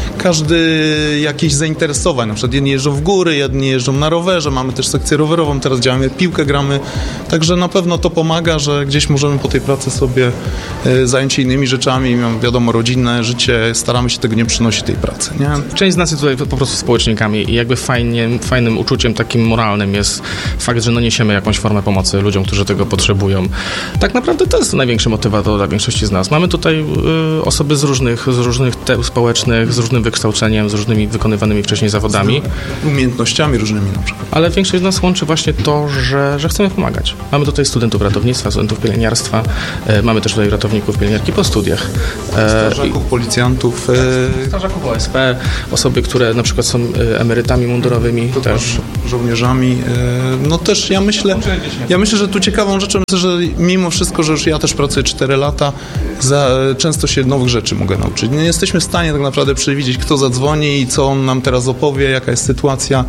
każdy jakieś zainteresowań. Na przykład jedni jeżdżą w góry, jedni jeżdżą na rowerze, mamy też sekcję rowerową, teraz działamy, piłkę gramy. Także na pewno to pomaga, że gdzieś możemy po tej pracy sobie yy, zająć się innymi rzeczami. Mamy, wiadomo, rodzinne życie, staramy się tego nie przynosić tej pracy. Nie? Część z nas jest tutaj po prostu społecznikami i jakby fajnie, fajnym uczuciem takim moralnym jest fakt, że no niesiemy jakąś formę pomocy ludziom, którzy tego potrzebują. Tak naprawdę to jest największy motywator dla większości z nas. Mamy tutaj y, osoby z różnych, z różnych te, społecznych, z różnym wykształceniem, z różnymi wykonywanymi wcześniej zawodami. Z umiejętnościami różnymi na przykład. Ale większość z nas łączy właśnie to, że, że chcemy pomagać. Mamy tutaj studentów ratownictwa, studentów pielęgniarstwa, y, mamy też tutaj ratowników, pielęgniarki po studiach. Strażaków, y, policjantów. Y... Strażaków O S P, osoby, które na przykład są y, emerytami mundurowymi. To też żołnierzami. Y, no też ja myślę, ja myślę, że tu ciekawą rzeczą jest, że mimo wszystko, że już ja też pracuję cztery lata, za, często się nowych rzeczy mogę nauczyć. Nie jesteśmy w stanie tak naprawdę przewidzieć, kto zadzwoni i co on nam teraz opowie, jaka jest sytuacja.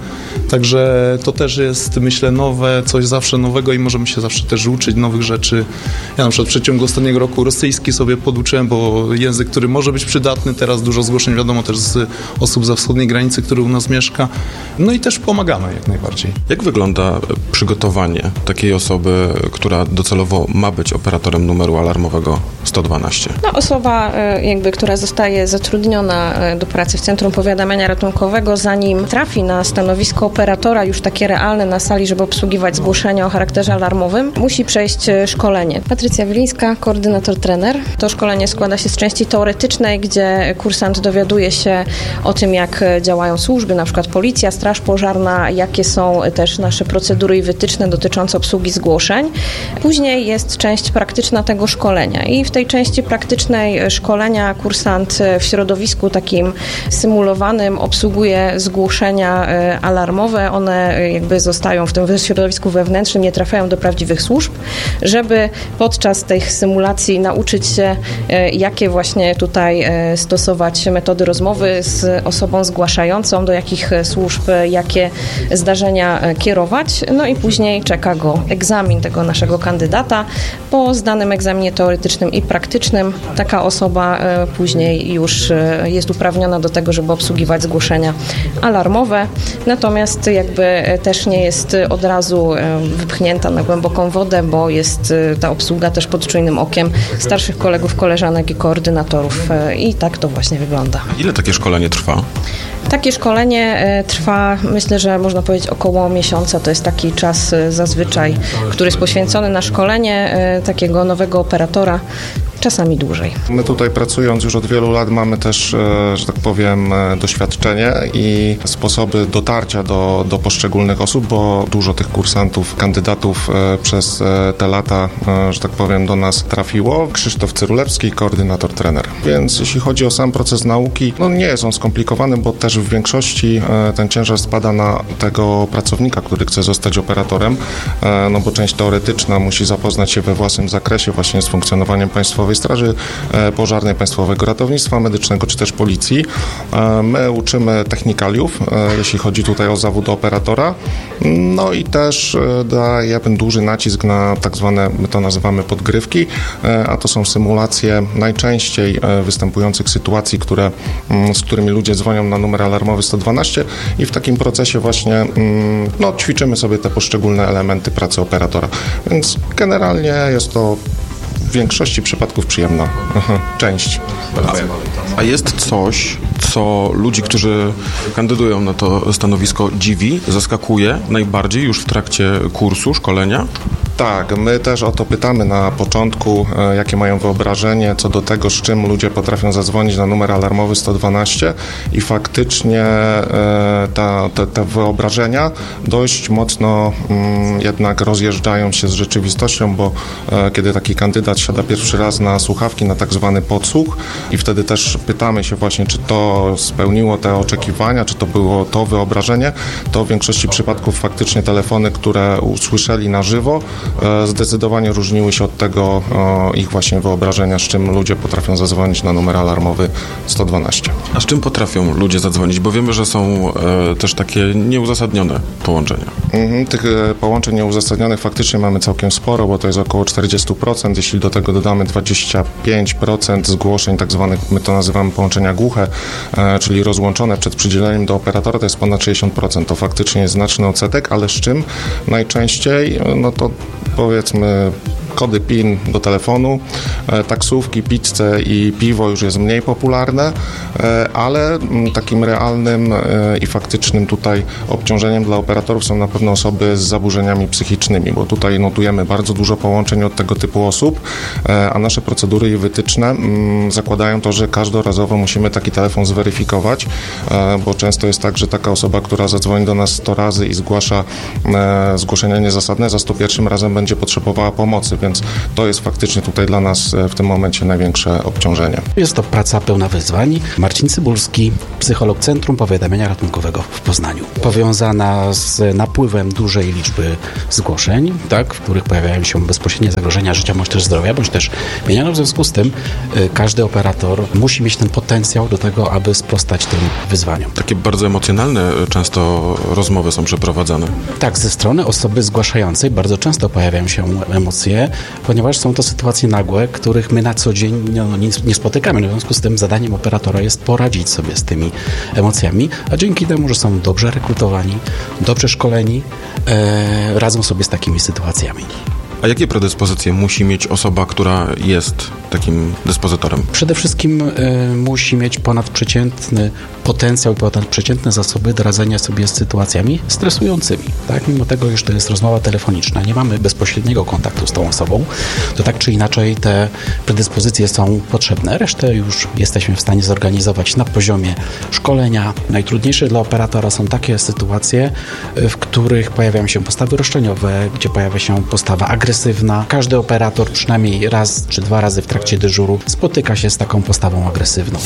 Także to też jest, myślę, nowe, coś zawsze nowego i możemy się zawsze też uczyć nowych rzeczy. Ja na przykład w przeciągu ostatniego roku rosyjski sobie poduczyłem, bo język, który może być przydatny, teraz dużo zgłoszeń wiadomo też z osób za wschodniej granicy, który u nas mieszka. No i też pomagamy jak najbardziej. Jak wygląda przygotowanie takiej osoby, która docelowo ma być operatorem numeru alarmowego sto dwanaście? No, osoba, jakby, która zostaje zatrudniona do pracy w Centrum Powiadamiania Ratunkowego, zanim trafi na stanowisko operatora już takie realne na sali, żeby obsługiwać zgłoszenia o charakterze alarmowym, musi przejść szkolenie. Patrycja Wilińska, koordynator trener. To szkolenie składa się z części teoretycznej, gdzie kursant dowiaduje się o tym, jak działają służby, na przykład policja, straż pożarna, jakie są też nasze procedury i wytyczne dotyczące obsługi zgłoszeń. Później jest część praktyczna tego szkolenia i w tej części praktycznej szkolenia kursant w środowisku takim symulowanym obsługuje zgłoszenia alarmowe. One jakby zostają w tym środowisku wewnętrznym, nie trafiają do prawdziwych służb, żeby podczas tych symulacji nauczyć się, jakie właśnie tutaj stosować metody rozmowy z osobą zgłaszającą, do jakich służb, jakie zdarzenia kierować. No i później czeka go egzamin tego naszego kandydata. Po zdanym egzaminie teoretycznym i praktycznym taka osoba później już jest uprawniona do tego, żeby obsługiwać zgłoszenia alarmowe. Natomiast jakby też nie jest od razu wypchnięta na głęboką wodę, bo jest ta obsługa też pod czujnym okiem starszych kolegów, koleżanek i koordynatorów. I tak to właśnie wygląda. Ile takie szkolenie trwa? Takie szkolenie trwa, myślę, że można powiedzieć około miesiąca. To jest taki czas zazwyczaj, który jest poświęcony na szkolenie takiego nowego operatora. Czasami dłużej. My tutaj pracując już od wielu lat mamy też, że tak powiem, doświadczenie i sposoby dotarcia do, do poszczególnych osób, bo dużo tych kursantów, kandydatów przez te lata, że tak powiem, do nas trafiło. Krzysztof Cyrulewski, koordynator trener. Więc jeśli chodzi o sam proces nauki, no nie jest on skomplikowany, bo też w większości ten ciężar spada na tego pracownika, który chce zostać operatorem, no bo część teoretyczna musi zapoznać się we własnym zakresie właśnie z funkcjonowaniem państwowej Straży Pożarnej, Państwowego Ratownictwa Medycznego czy też Policji. My uczymy technikaliów, jeśli chodzi tutaj o zawód operatora. No i też dajemy duży nacisk na tak zwane, my to nazywamy podgrywki, a to są symulacje najczęściej występujących sytuacji, które, z którymi ludzie dzwonią na numer alarmowy sto dwanaście i w takim procesie właśnie no, ćwiczymy sobie te poszczególne elementy pracy operatora. Więc generalnie jest to w większości przypadków przyjemna Aha, część. A, a jest coś, co ludzi, którzy kandydują na to stanowisko, dziwi, zaskakuje najbardziej już w trakcie kursu, szkolenia? Tak, my też o to pytamy na początku, e, jakie mają wyobrażenie co do tego, z czym ludzie potrafią zadzwonić na numer alarmowy sto dwanaście i faktycznie e, ta, te, te wyobrażenia dość mocno mm, jednak rozjeżdżają się z rzeczywistością, bo e, kiedy taki kandydat siada pierwszy raz na słuchawki, na tak zwany podsłuch i wtedy też pytamy się właśnie, czy to spełniło te oczekiwania, czy to było to wyobrażenie, to w większości przypadków faktycznie telefony, które usłyszeli na żywo, zdecydowanie różniły się od tego ich właśnie wyobrażenia, z czym ludzie potrafią zadzwonić na numer alarmowy sto dwanaście. A z czym potrafią ludzie zadzwonić? Bo wiemy, że są e, też takie nieuzasadnione połączenia. Mhm, tych e, połączeń nieuzasadnionych faktycznie mamy całkiem sporo, bo to jest około czterdzieści procent. Jeśli do tego dodamy dwadzieścia pięć procent zgłoszeń, tak zwanych, my to nazywamy połączenia głuche, e, czyli rozłączone przed przydzieleniem do operatora, to jest ponad sześćdziesiąt procent. To faktycznie jest znaczny odsetek, ale z czym najczęściej? No to powiedzmy kody PIN do telefonu, e, taksówki, pizzę i piwo już jest mniej popularne, e, ale m, takim realnym e, i faktycznym tutaj obciążeniem dla operatorów są na pewno osoby z zaburzeniami psychicznymi, bo tutaj notujemy bardzo dużo połączeń od tego typu osób, e, a nasze procedury i wytyczne m, zakładają to, że każdorazowo musimy taki telefon zweryfikować, e, bo często jest tak, że taka osoba, która zadzwoni do nas sto razy i zgłasza e, zgłoszenia niezasadne, za sto pierwszym razem będzie potrzebowała pomocy, więc to jest faktycznie tutaj dla nas w tym momencie największe obciążenie. Jest to praca pełna wyzwań. Marcin Cybulski, psycholog Centrum Powiadamiania Ratunkowego w Poznaniu. Powiązana z napływem dużej liczby zgłoszeń, tak, w których pojawiają się bezpośrednie zagrożenia życia bądź też zdrowia, bądź też mienia. No w związku z tym y, każdy operator musi mieć ten potencjał do tego, aby sprostać tym wyzwaniom. Takie bardzo emocjonalne często rozmowy są przeprowadzane. Tak, ze strony osoby zgłaszającej bardzo często pojawiają się emocje, ponieważ są to sytuacje nagłe, których my na co dzień no, nie, nie spotykamy. W związku z tym zadaniem operatora jest poradzić sobie z tymi emocjami, a dzięki temu, że są dobrze rekrutowani, dobrze szkoleni, e, radzą sobie z takimi sytuacjami. A jakie predyspozycje musi mieć osoba, która jest takim dyspozytorem? Przede wszystkim y, musi mieć ponadprzeciętny potencjał i ponadprzeciętne zasoby do radzenia sobie z sytuacjami stresującymi. Tak? Mimo tego, iż to jest rozmowa telefoniczna, nie mamy bezpośredniego kontaktu z tą osobą, to tak czy inaczej te predyspozycje są potrzebne. Resztę już jesteśmy w stanie zorganizować na poziomie szkolenia. Najtrudniejsze dla operatora są takie sytuacje, w których pojawiają się postawy roszczeniowe, gdzie pojawia się postawa agresywna. Każdy operator przynajmniej raz czy dwa razy w trakcie dyżuru spotyka się z taką postawą agresywną.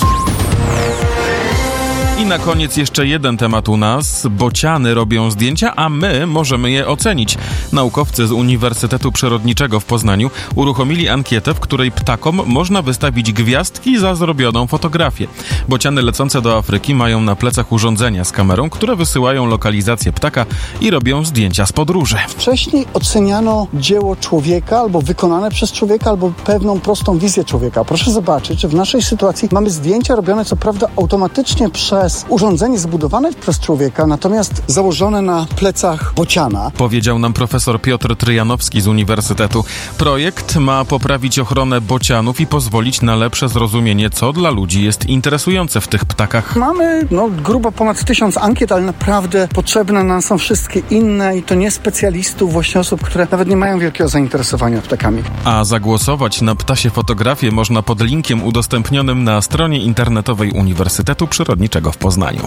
I na koniec jeszcze jeden temat u nas. Bociany robią zdjęcia, a my możemy je ocenić. Naukowcy z Uniwersytetu Przyrodniczego w Poznaniu uruchomili ankietę, w której ptakom można wystawić gwiazdki za zrobioną fotografię. Bociany lecące do Afryki mają na plecach urządzenia z kamerą, które wysyłają lokalizację ptaka i robią zdjęcia z podróży. Wcześniej oceniano dzieło człowieka albo wykonane przez człowieka, albo pewną prostą wizję człowieka. Proszę zobaczyć, że w naszej sytuacji mamy zdjęcia robione co prawda automatycznie przez urządzenie zbudowane przez człowieka, natomiast założone na plecach bociana. Powiedział nam profesor Piotr Tryjanowski z Uniwersytetu. Projekt ma poprawić ochronę bocianów i pozwolić na lepsze zrozumienie, co dla ludzi jest interesujące w tych ptakach. Mamy no, grubo ponad tysiąc ankiet, ale naprawdę potrzebne nam są wszystkie inne i to nie specjalistów, właśnie osób, które nawet nie mają wielkiego zainteresowania ptakami. A zagłosować na ptasie fotografię można pod linkiem udostępnionym na stronie internetowej Uniwersytetu Przyrodniczego w Poznaniu.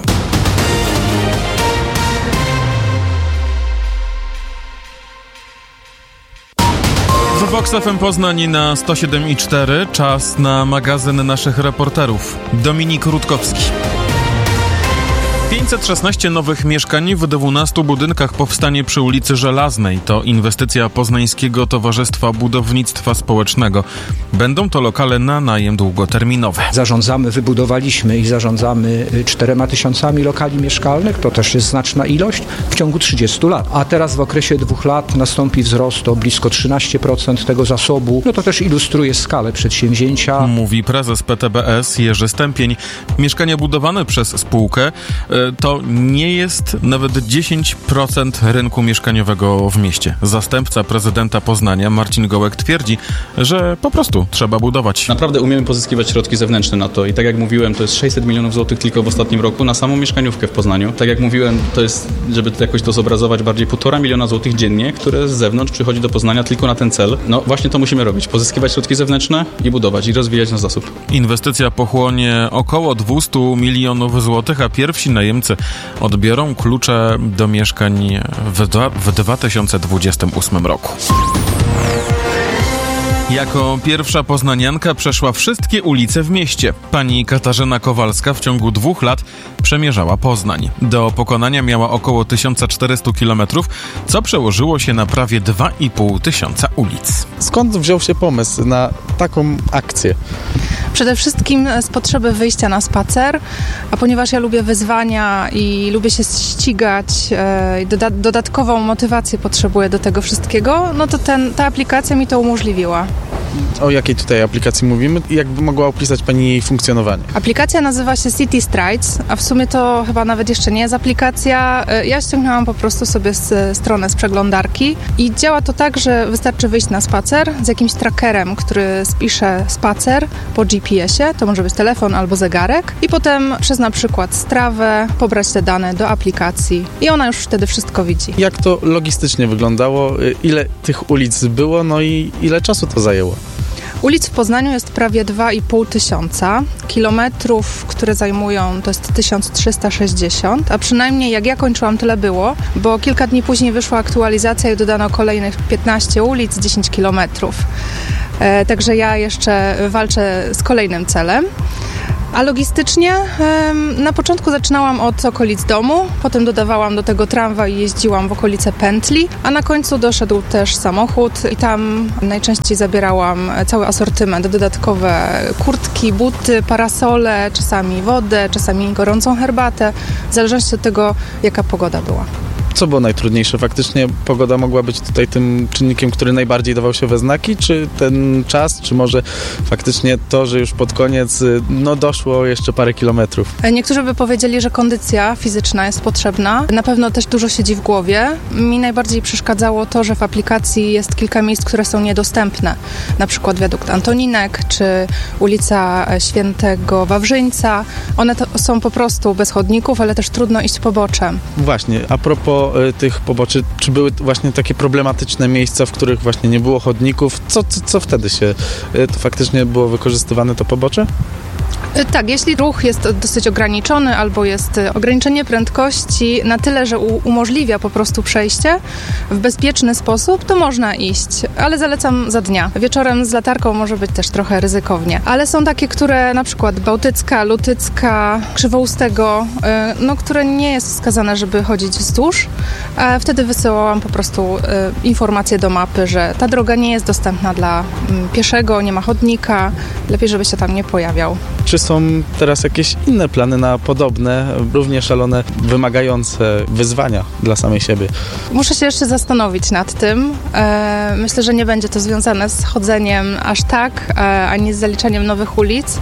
W Vox F M Poznań na sto siedem i cztery czas na magazyn naszych reporterów. Dominik Rutkowski. pięćset szesnaście nowych mieszkań w dwunastu budynkach powstanie przy ulicy Żelaznej. To inwestycja Poznańskiego Towarzystwa Budownictwa Społecznego. Będą to lokale na najem długoterminowy. Zarządzamy, wybudowaliśmy i zarządzamy czterema tysiącami lokali mieszkalnych. To też jest znaczna ilość w ciągu trzydziestu lat. A teraz w okresie dwóch lat nastąpi wzrost o blisko trzynaście procent tego zasobu. No to też ilustruje skalę przedsięwzięcia. Mówi prezes P T B S Jerzy Stępień. Mieszkania budowane przez spółkę to nie jest nawet dziesięć procent rynku mieszkaniowego w mieście. Zastępca prezydenta Poznania Marcin Gołek twierdzi, że po prostu trzeba budować. Naprawdę umiemy pozyskiwać środki zewnętrzne na to i tak jak mówiłem, to jest sześćset milionów złotych tylko w ostatnim roku na samą mieszkaniówkę w Poznaniu. Tak jak mówiłem, to jest, żeby to jakoś to zobrazować, bardziej półtora miliona złotych dziennie, które z zewnątrz przychodzi do Poznania tylko na ten cel. No właśnie to musimy robić. Pozyskiwać środki zewnętrzne i budować i rozwijać nasz zasób. Inwestycja pochłonie około dwieście milionów złotych, a pierwsi najemcy odbiorą klucze do mieszkań w, w dwa tysiące dwudziestym ósmym roku. Jako pierwsza poznanianka przeszła wszystkie ulice w mieście. Pani Katarzyna Kowalska w ciągu dwóch lat przemierzała Poznań. Do pokonania miała około tysiąc czterysta kilometrów, co przełożyło się na prawie dwa i pół tysiąca ulic. Skąd wziął się pomysł na taką akcję? Przede wszystkim z potrzeby wyjścia na spacer, a ponieważ ja lubię wyzwania i lubię się ścigać i doda- dodatkową motywację potrzebuję do tego wszystkiego, no to ten, ta aplikacja mi to umożliwiła. O jakiej tutaj aplikacji mówimy? Jakby mogła opisać Pani jej funkcjonowanie? Aplikacja nazywa się City Strides, a w sumie to chyba nawet jeszcze nie jest aplikacja. Ja ściągnęłam po prostu sobie z, stronę z przeglądarki i działa to tak, że wystarczy wyjść na spacer z jakimś trackerem, który spisze spacer po G P S-ie, to może być telefon albo zegarek i potem przez na przykład Strawę pobrać te dane do aplikacji i ona już wtedy wszystko widzi. Jak to logistycznie wyglądało? Ile tych ulic było? No i ile czasu to zajęło? Ulic w Poznaniu jest prawie dwa i pół tysiąca. Kilometrów, które zajmują, to jest tysiąc trzysta sześćdziesiąt, a przynajmniej jak ja kończyłam, tyle było, bo kilka dni później wyszła aktualizacja i dodano kolejnych piętnaście ulic, dziesięć kilometrów. E, także ja jeszcze walczę z kolejnym celem. A logistycznie na początku zaczynałam od okolic domu, potem dodawałam do tego tramwaj i jeździłam w okolice pętli, a na końcu doszedł też samochód i tam najczęściej zabierałam cały asortyment, dodatkowe kurtki, buty, parasole, czasami wodę, czasami gorącą herbatę, w zależności od tego, jaka pogoda była. Co było najtrudniejsze? Faktycznie pogoda mogła być tutaj tym czynnikiem, który najbardziej dawał się we znaki, czy ten czas, czy może faktycznie to, że już pod koniec no doszło jeszcze parę kilometrów? Niektórzy by powiedzieli, że kondycja fizyczna jest potrzebna. Na pewno też dużo siedzi w głowie. Mi najbardziej przeszkadzało to, że w aplikacji jest kilka miejsc, które są niedostępne. Na przykład wiadukt Antoninek, czy ulica Świętego Wawrzyńca. One to są po prostu bez chodników, ale też trudno iść poboczem. Właśnie, a propos tych poboczy, czy były właśnie takie problematyczne miejsca, w których właśnie nie było chodników? Co, co, co wtedy się, to faktycznie było wykorzystywane to pobocze? Tak, jeśli ruch jest dosyć ograniczony albo jest ograniczenie prędkości na tyle, że umożliwia po prostu przejście w bezpieczny sposób, to można iść, ale zalecam za dnia. Wieczorem z latarką może być też trochę ryzykownie, ale są takie, które na przykład Bałtycka, Lutycka, Krzywoustego, no, które nie jest wskazane, żeby chodzić wzdłuż. Wtedy wysyłałam po prostu informację do mapy, że ta droga nie jest dostępna dla pieszego, nie ma chodnika, lepiej, żeby się tam nie pojawiał. Czy są teraz jakieś inne plany na podobne, równie szalone, wymagające wyzwania dla samej siebie? Muszę się jeszcze zastanowić nad tym. E, myślę, że nie będzie to związane z chodzeniem aż tak, e, ani z zaliczaniem nowych ulic,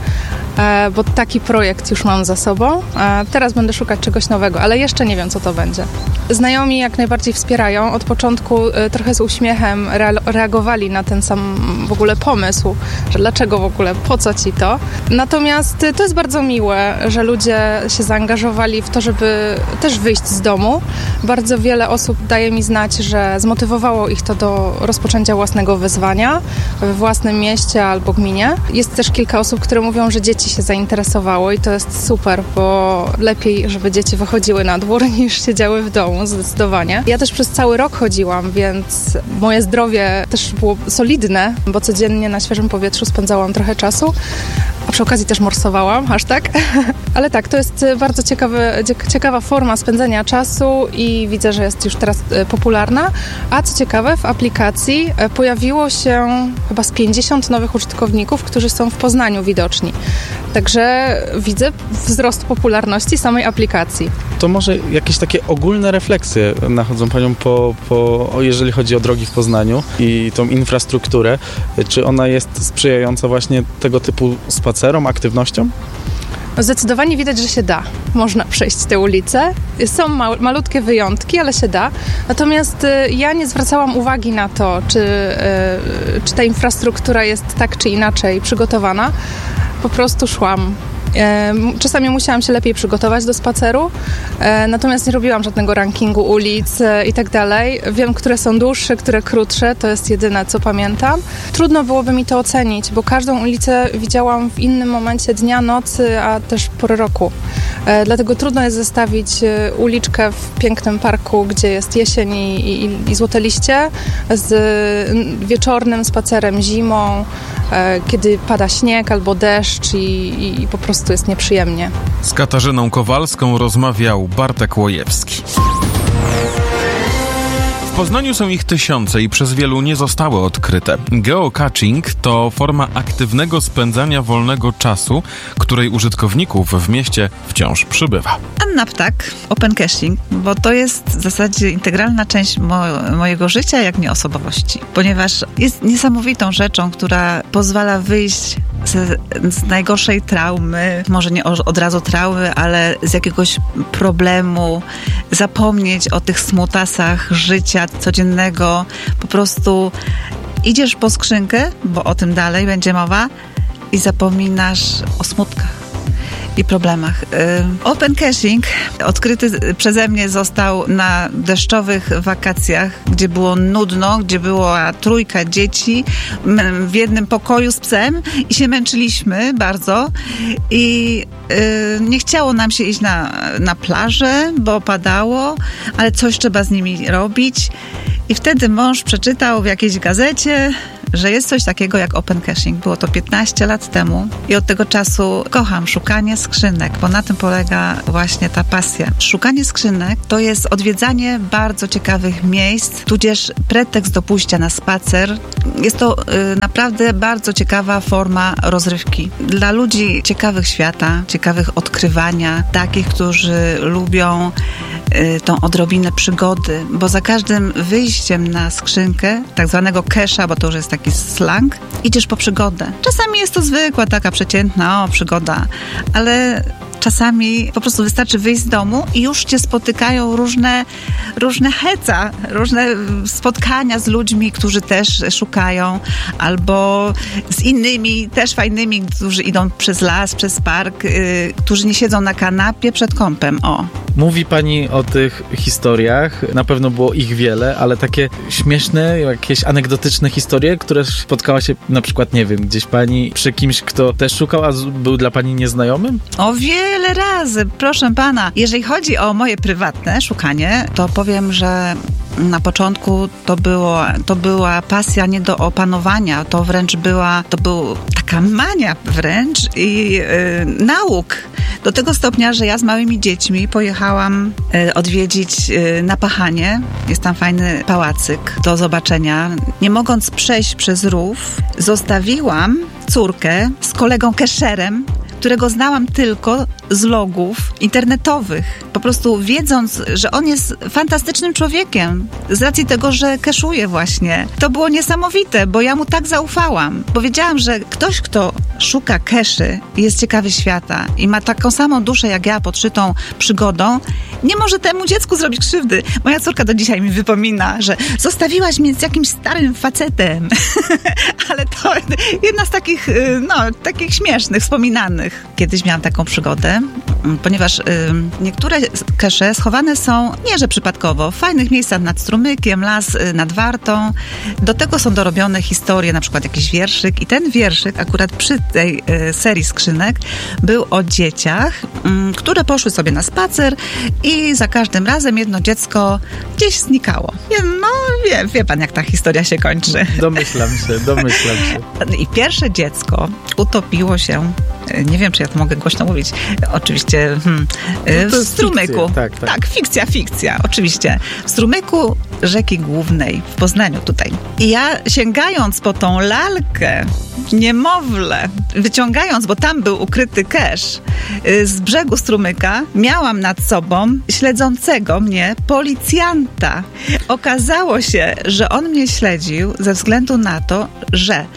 e, bo taki projekt już mam za sobą. E, teraz będę szukać czegoś nowego, ale jeszcze nie wiem, co to będzie. Znajomi jak najbardziej wspierają. Od początku e, trochę z uśmiechem re- reagowali na ten sam w ogóle pomysł, że dlaczego w ogóle, po co ci to. Natomiast to jest bardzo miłe, że ludzie się zaangażowali w to, żeby też wyjść z domu. Bardzo wiele osób daje mi znać, że zmotywowało ich to do rozpoczęcia własnego wyzwania we własnym mieście albo gminie. Jest też kilka osób, które mówią, że dzieci się zainteresowało i to jest super, bo lepiej, żeby dzieci wychodziły na dwór niż siedziały w domu, zdecydowanie. Ja też przez cały rok chodziłam, więc moje zdrowie też było solidne, bo codziennie na świeżym powietrzu spędzałam trochę czasu, a przy okazji też morsowałam, aż tak. Ale tak, to jest bardzo ciekawy, ciekawa forma spędzania czasu i widzę, że jest już teraz popularna. A co ciekawe, w aplikacji pojawiło się chyba z pięćdziesiąt nowych użytkowników, którzy są w Poznaniu widoczni. Także widzę wzrost popularności samej aplikacji. To może jakieś takie ogólne refleksje nachodzą Panią po, po, jeżeli chodzi o drogi w Poznaniu i tą infrastrukturę. Czy ona jest sprzyjająca właśnie tego typu spacerom, aktywnościom? Zdecydowanie widać, że się da. Można przejść te ulice. Są ma- malutkie wyjątki, ale się da. Natomiast y, ja nie zwracałam uwagi na to, czy, y, czy ta infrastruktura jest tak czy inaczej przygotowana. Po prostu szłam Czasami musiałam się lepiej przygotować do spaceru, natomiast nie robiłam żadnego rankingu ulic i tak dalej. Wiem, które są dłuższe, które krótsze, to jest jedyne, co pamiętam. Trudno byłoby mi to ocenić, bo każdą ulicę widziałam w innym momencie dnia, nocy, a też pory roku. Dlatego trudno jest zestawić uliczkę w pięknym parku, gdzie jest jesień i, i, i złote liście, z wieczornym spacerem zimą, kiedy pada śnieg albo deszcz i, i, i po prostu jest nieprzyjemnie. Z Katarzyną Kowalską rozmawiał Bartek Łojewski. W Poznaniu są ich tysiące i przez wielu nie zostały odkryte. Geocaching to forma aktywnego spędzania wolnego czasu, której użytkowników w mieście wciąż przybywa. Anna Ptak, open caching, bo to jest w zasadzie integralna część mo- mojego życia, jak nie osobowości, ponieważ jest niesamowitą rzeczą, która pozwala wyjść z, z najgorszej traumy, może nie od razu traumy, ale z jakiegoś problemu, zapomnieć o tych smutasach życia codziennego, po prostu idziesz po skrzynkę, bo o tym dalej będzie mowa, i zapominasz o smutkach i problemach. Open caching odkryty przeze mnie został na deszczowych wakacjach, gdzie było nudno, gdzie była trójka dzieci w jednym pokoju z psem i się męczyliśmy bardzo i yy, nie chciało nam się iść na, na plażę, bo padało, ale coś trzeba z nimi robić. I wtedy mąż przeczytał w jakiejś gazecie, że jest coś takiego jak open caching. Było to piętnaście lat temu i od tego czasu kocham szukanie skrzynek, bo na tym polega właśnie ta pasja. Szukanie skrzynek to jest odwiedzanie bardzo ciekawych miejsc, tudzież pretekst do pójścia na spacer. Jest to y, naprawdę bardzo ciekawa forma rozrywki. Dla ludzi ciekawych świata, ciekawych odkrywania, takich, którzy lubią tą odrobinę przygody, bo za każdym wyjściem na skrzynkę, tak zwanego cache'a, bo to już jest taki slang, idziesz po przygodę. Czasami jest to zwykła, taka przeciętna, o, przygoda, ale czasami po prostu wystarczy wyjść z domu i już cię spotykają różne, różne heca, różne spotkania z ludźmi, którzy też szukają, albo z innymi też fajnymi, którzy idą przez las, przez park, yy, którzy nie siedzą na kanapie przed kąpem, o. Mówi pani o tych historiach, na pewno było ich wiele, ale takie śmieszne, jakieś anegdotyczne historie, które spotkała się na przykład, nie wiem, gdzieś pani przy kimś, kto też szukał, a był dla pani nieznajomym? O wiele razy, proszę pana. Jeżeli chodzi o moje prywatne szukanie, to powiem, że na początku to, było, to była pasja nie do opanowania, to wręcz była, to była taka mania wręcz i yy, nauk. Do tego stopnia, że ja z małymi dziećmi pojechałam yy, odwiedzić yy, Napachanie. Jest tam fajny pałacyk do zobaczenia. Nie mogąc przejść przez rów, zostawiłam córkę z kolegą cacherem, którego znałam tylko z logów internetowych. Po prostu wiedząc, że on jest fantastycznym człowiekiem z racji tego, że keszuje właśnie. To było niesamowite, bo ja mu tak zaufałam. Powiedziałam, że ktoś, kto szuka keszy i jest ciekawy świata i ma taką samą duszę jak ja podszytą przygodą, nie może temu dziecku zrobić krzywdy. Moja córka do dzisiaj mi wypomina, że zostawiłaś mnie z jakimś starym facetem. Ale to jedna z takich, no, takich śmiesznych, wspominanych. Kiedyś miałam taką przygodę, ponieważ y, niektóre kesze schowane są, nie że przypadkowo, w fajnych miejscach nad strumykiem, las y, nad Wartą. Do tego są dorobione historie, na przykład jakiś wierszyk i ten wierszyk akurat przy tej y, serii skrzynek był o dzieciach, y, które poszły sobie na spacer i za każdym razem jedno dziecko gdzieś znikało. No wie, wie pan, jak ta historia się kończy. Domyślam się, domyślam się. I pierwsze dziecko utopiło się, nie wiem, czy ja to mogę głośno mówić, oczywiście hmm, no w strumyku. Fikcja, tak, tak. tak, fikcja, fikcja, oczywiście. W strumyku rzeki Głównej w Poznaniu tutaj. I ja sięgając po tą lalkę, niemowlę, wyciągając, bo tam był ukryty kesz, z brzegu strumyka, miałam nad sobą śledzącego mnie policjanta. Okazało się, że on mnie śledził ze względu na to, że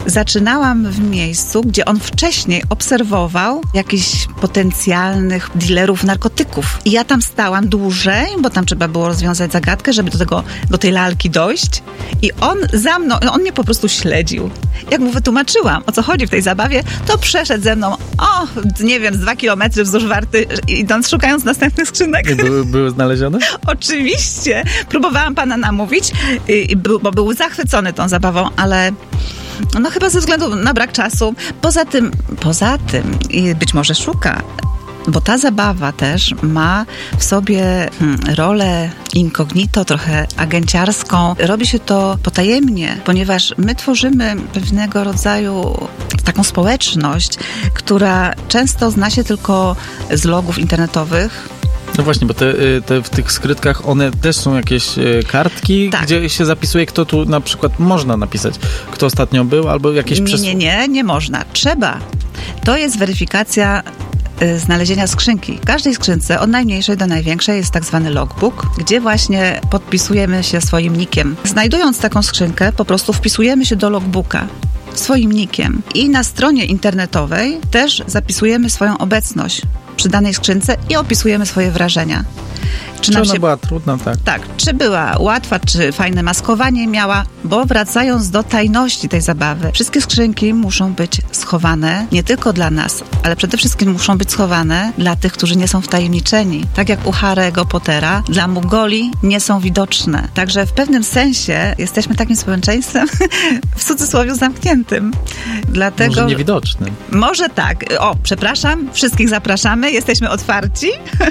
zaczynałam w miejscu, gdzie on wcześniej obserwował jakichś potencjalnych dealerów narkotyków. I ja tam stałam dłużej, bo tam trzeba było rozwiązać zagadkę, żeby do tego, do tej lalki dojść. I on za mną, on mnie po prostu śledził. Jak mu wytłumaczyłam, o co chodzi w tej zabawie, to przeszedł ze mną, o, nie wiem, z dwa kilometry wzdłuż Warty, idąc, szukając następnych skrzynek. I były, były znalezione? Oczywiście. Próbowałam pana namówić, bo był zachwycony tą zabawą, ale no chyba ze względu na brak czasu. Poza tym, poza tym, i być może szuka, bo ta zabawa też ma w sobie hmm, rolę incognito, trochę agenciarską. Robi się to potajemnie, ponieważ my tworzymy pewnego rodzaju taką społeczność, która często zna się tylko z logów internetowych. No właśnie, bo te, te, w tych skrytkach one też są jakieś kartki, tak, gdzie się zapisuje, kto tu na przykład można napisać, kto ostatnio był, albo jakieś przesłanki. Nie, nie, nie, nie można. Trzeba. To jest weryfikacja znalezienia skrzynki. W każdej skrzynce, od najmniejszej do największej, jest tak zwany logbook, gdzie właśnie podpisujemy się swoim nickiem. Znajdując taką skrzynkę, po prostu wpisujemy się do logbooka swoim nickiem i na stronie internetowej też zapisujemy swoją obecność przy danej skrzynce i opisujemy swoje wrażenia. Czy, czy ona się... była trudna, tak? Tak, czy była łatwa, czy fajne maskowanie miała, bo wracając do tajności tej zabawy, wszystkie skrzynki muszą być schowane nie tylko dla nas, ale przede wszystkim muszą być schowane dla tych, którzy nie są wtajemniczeni. Tak jak u Harry'ego Pottera, dla Mugoli nie są widoczne. Także w pewnym sensie jesteśmy takim społeczeństwem w cudzysłowie zamkniętym. Dlatego... Może niewidocznym. Może tak. O, przepraszam, wszystkich zapraszamy, jesteśmy otwarci,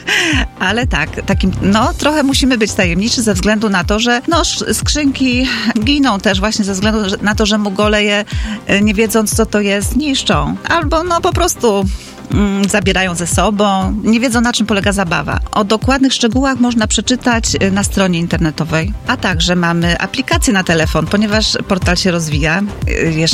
ale tak, takim, no trochę musimy być tajemniczy ze względu na to, że no skrzynki giną też właśnie ze względu na to, że Mugole je, nie wiedząc co to jest, niszczą. Albo no po prostu mm, zabierają ze sobą, nie wiedzą na czym polega zabawa. O dokładnych szczegółach można przeczytać na stronie internetowej, a także mamy aplikację na telefon, ponieważ portal się rozwija.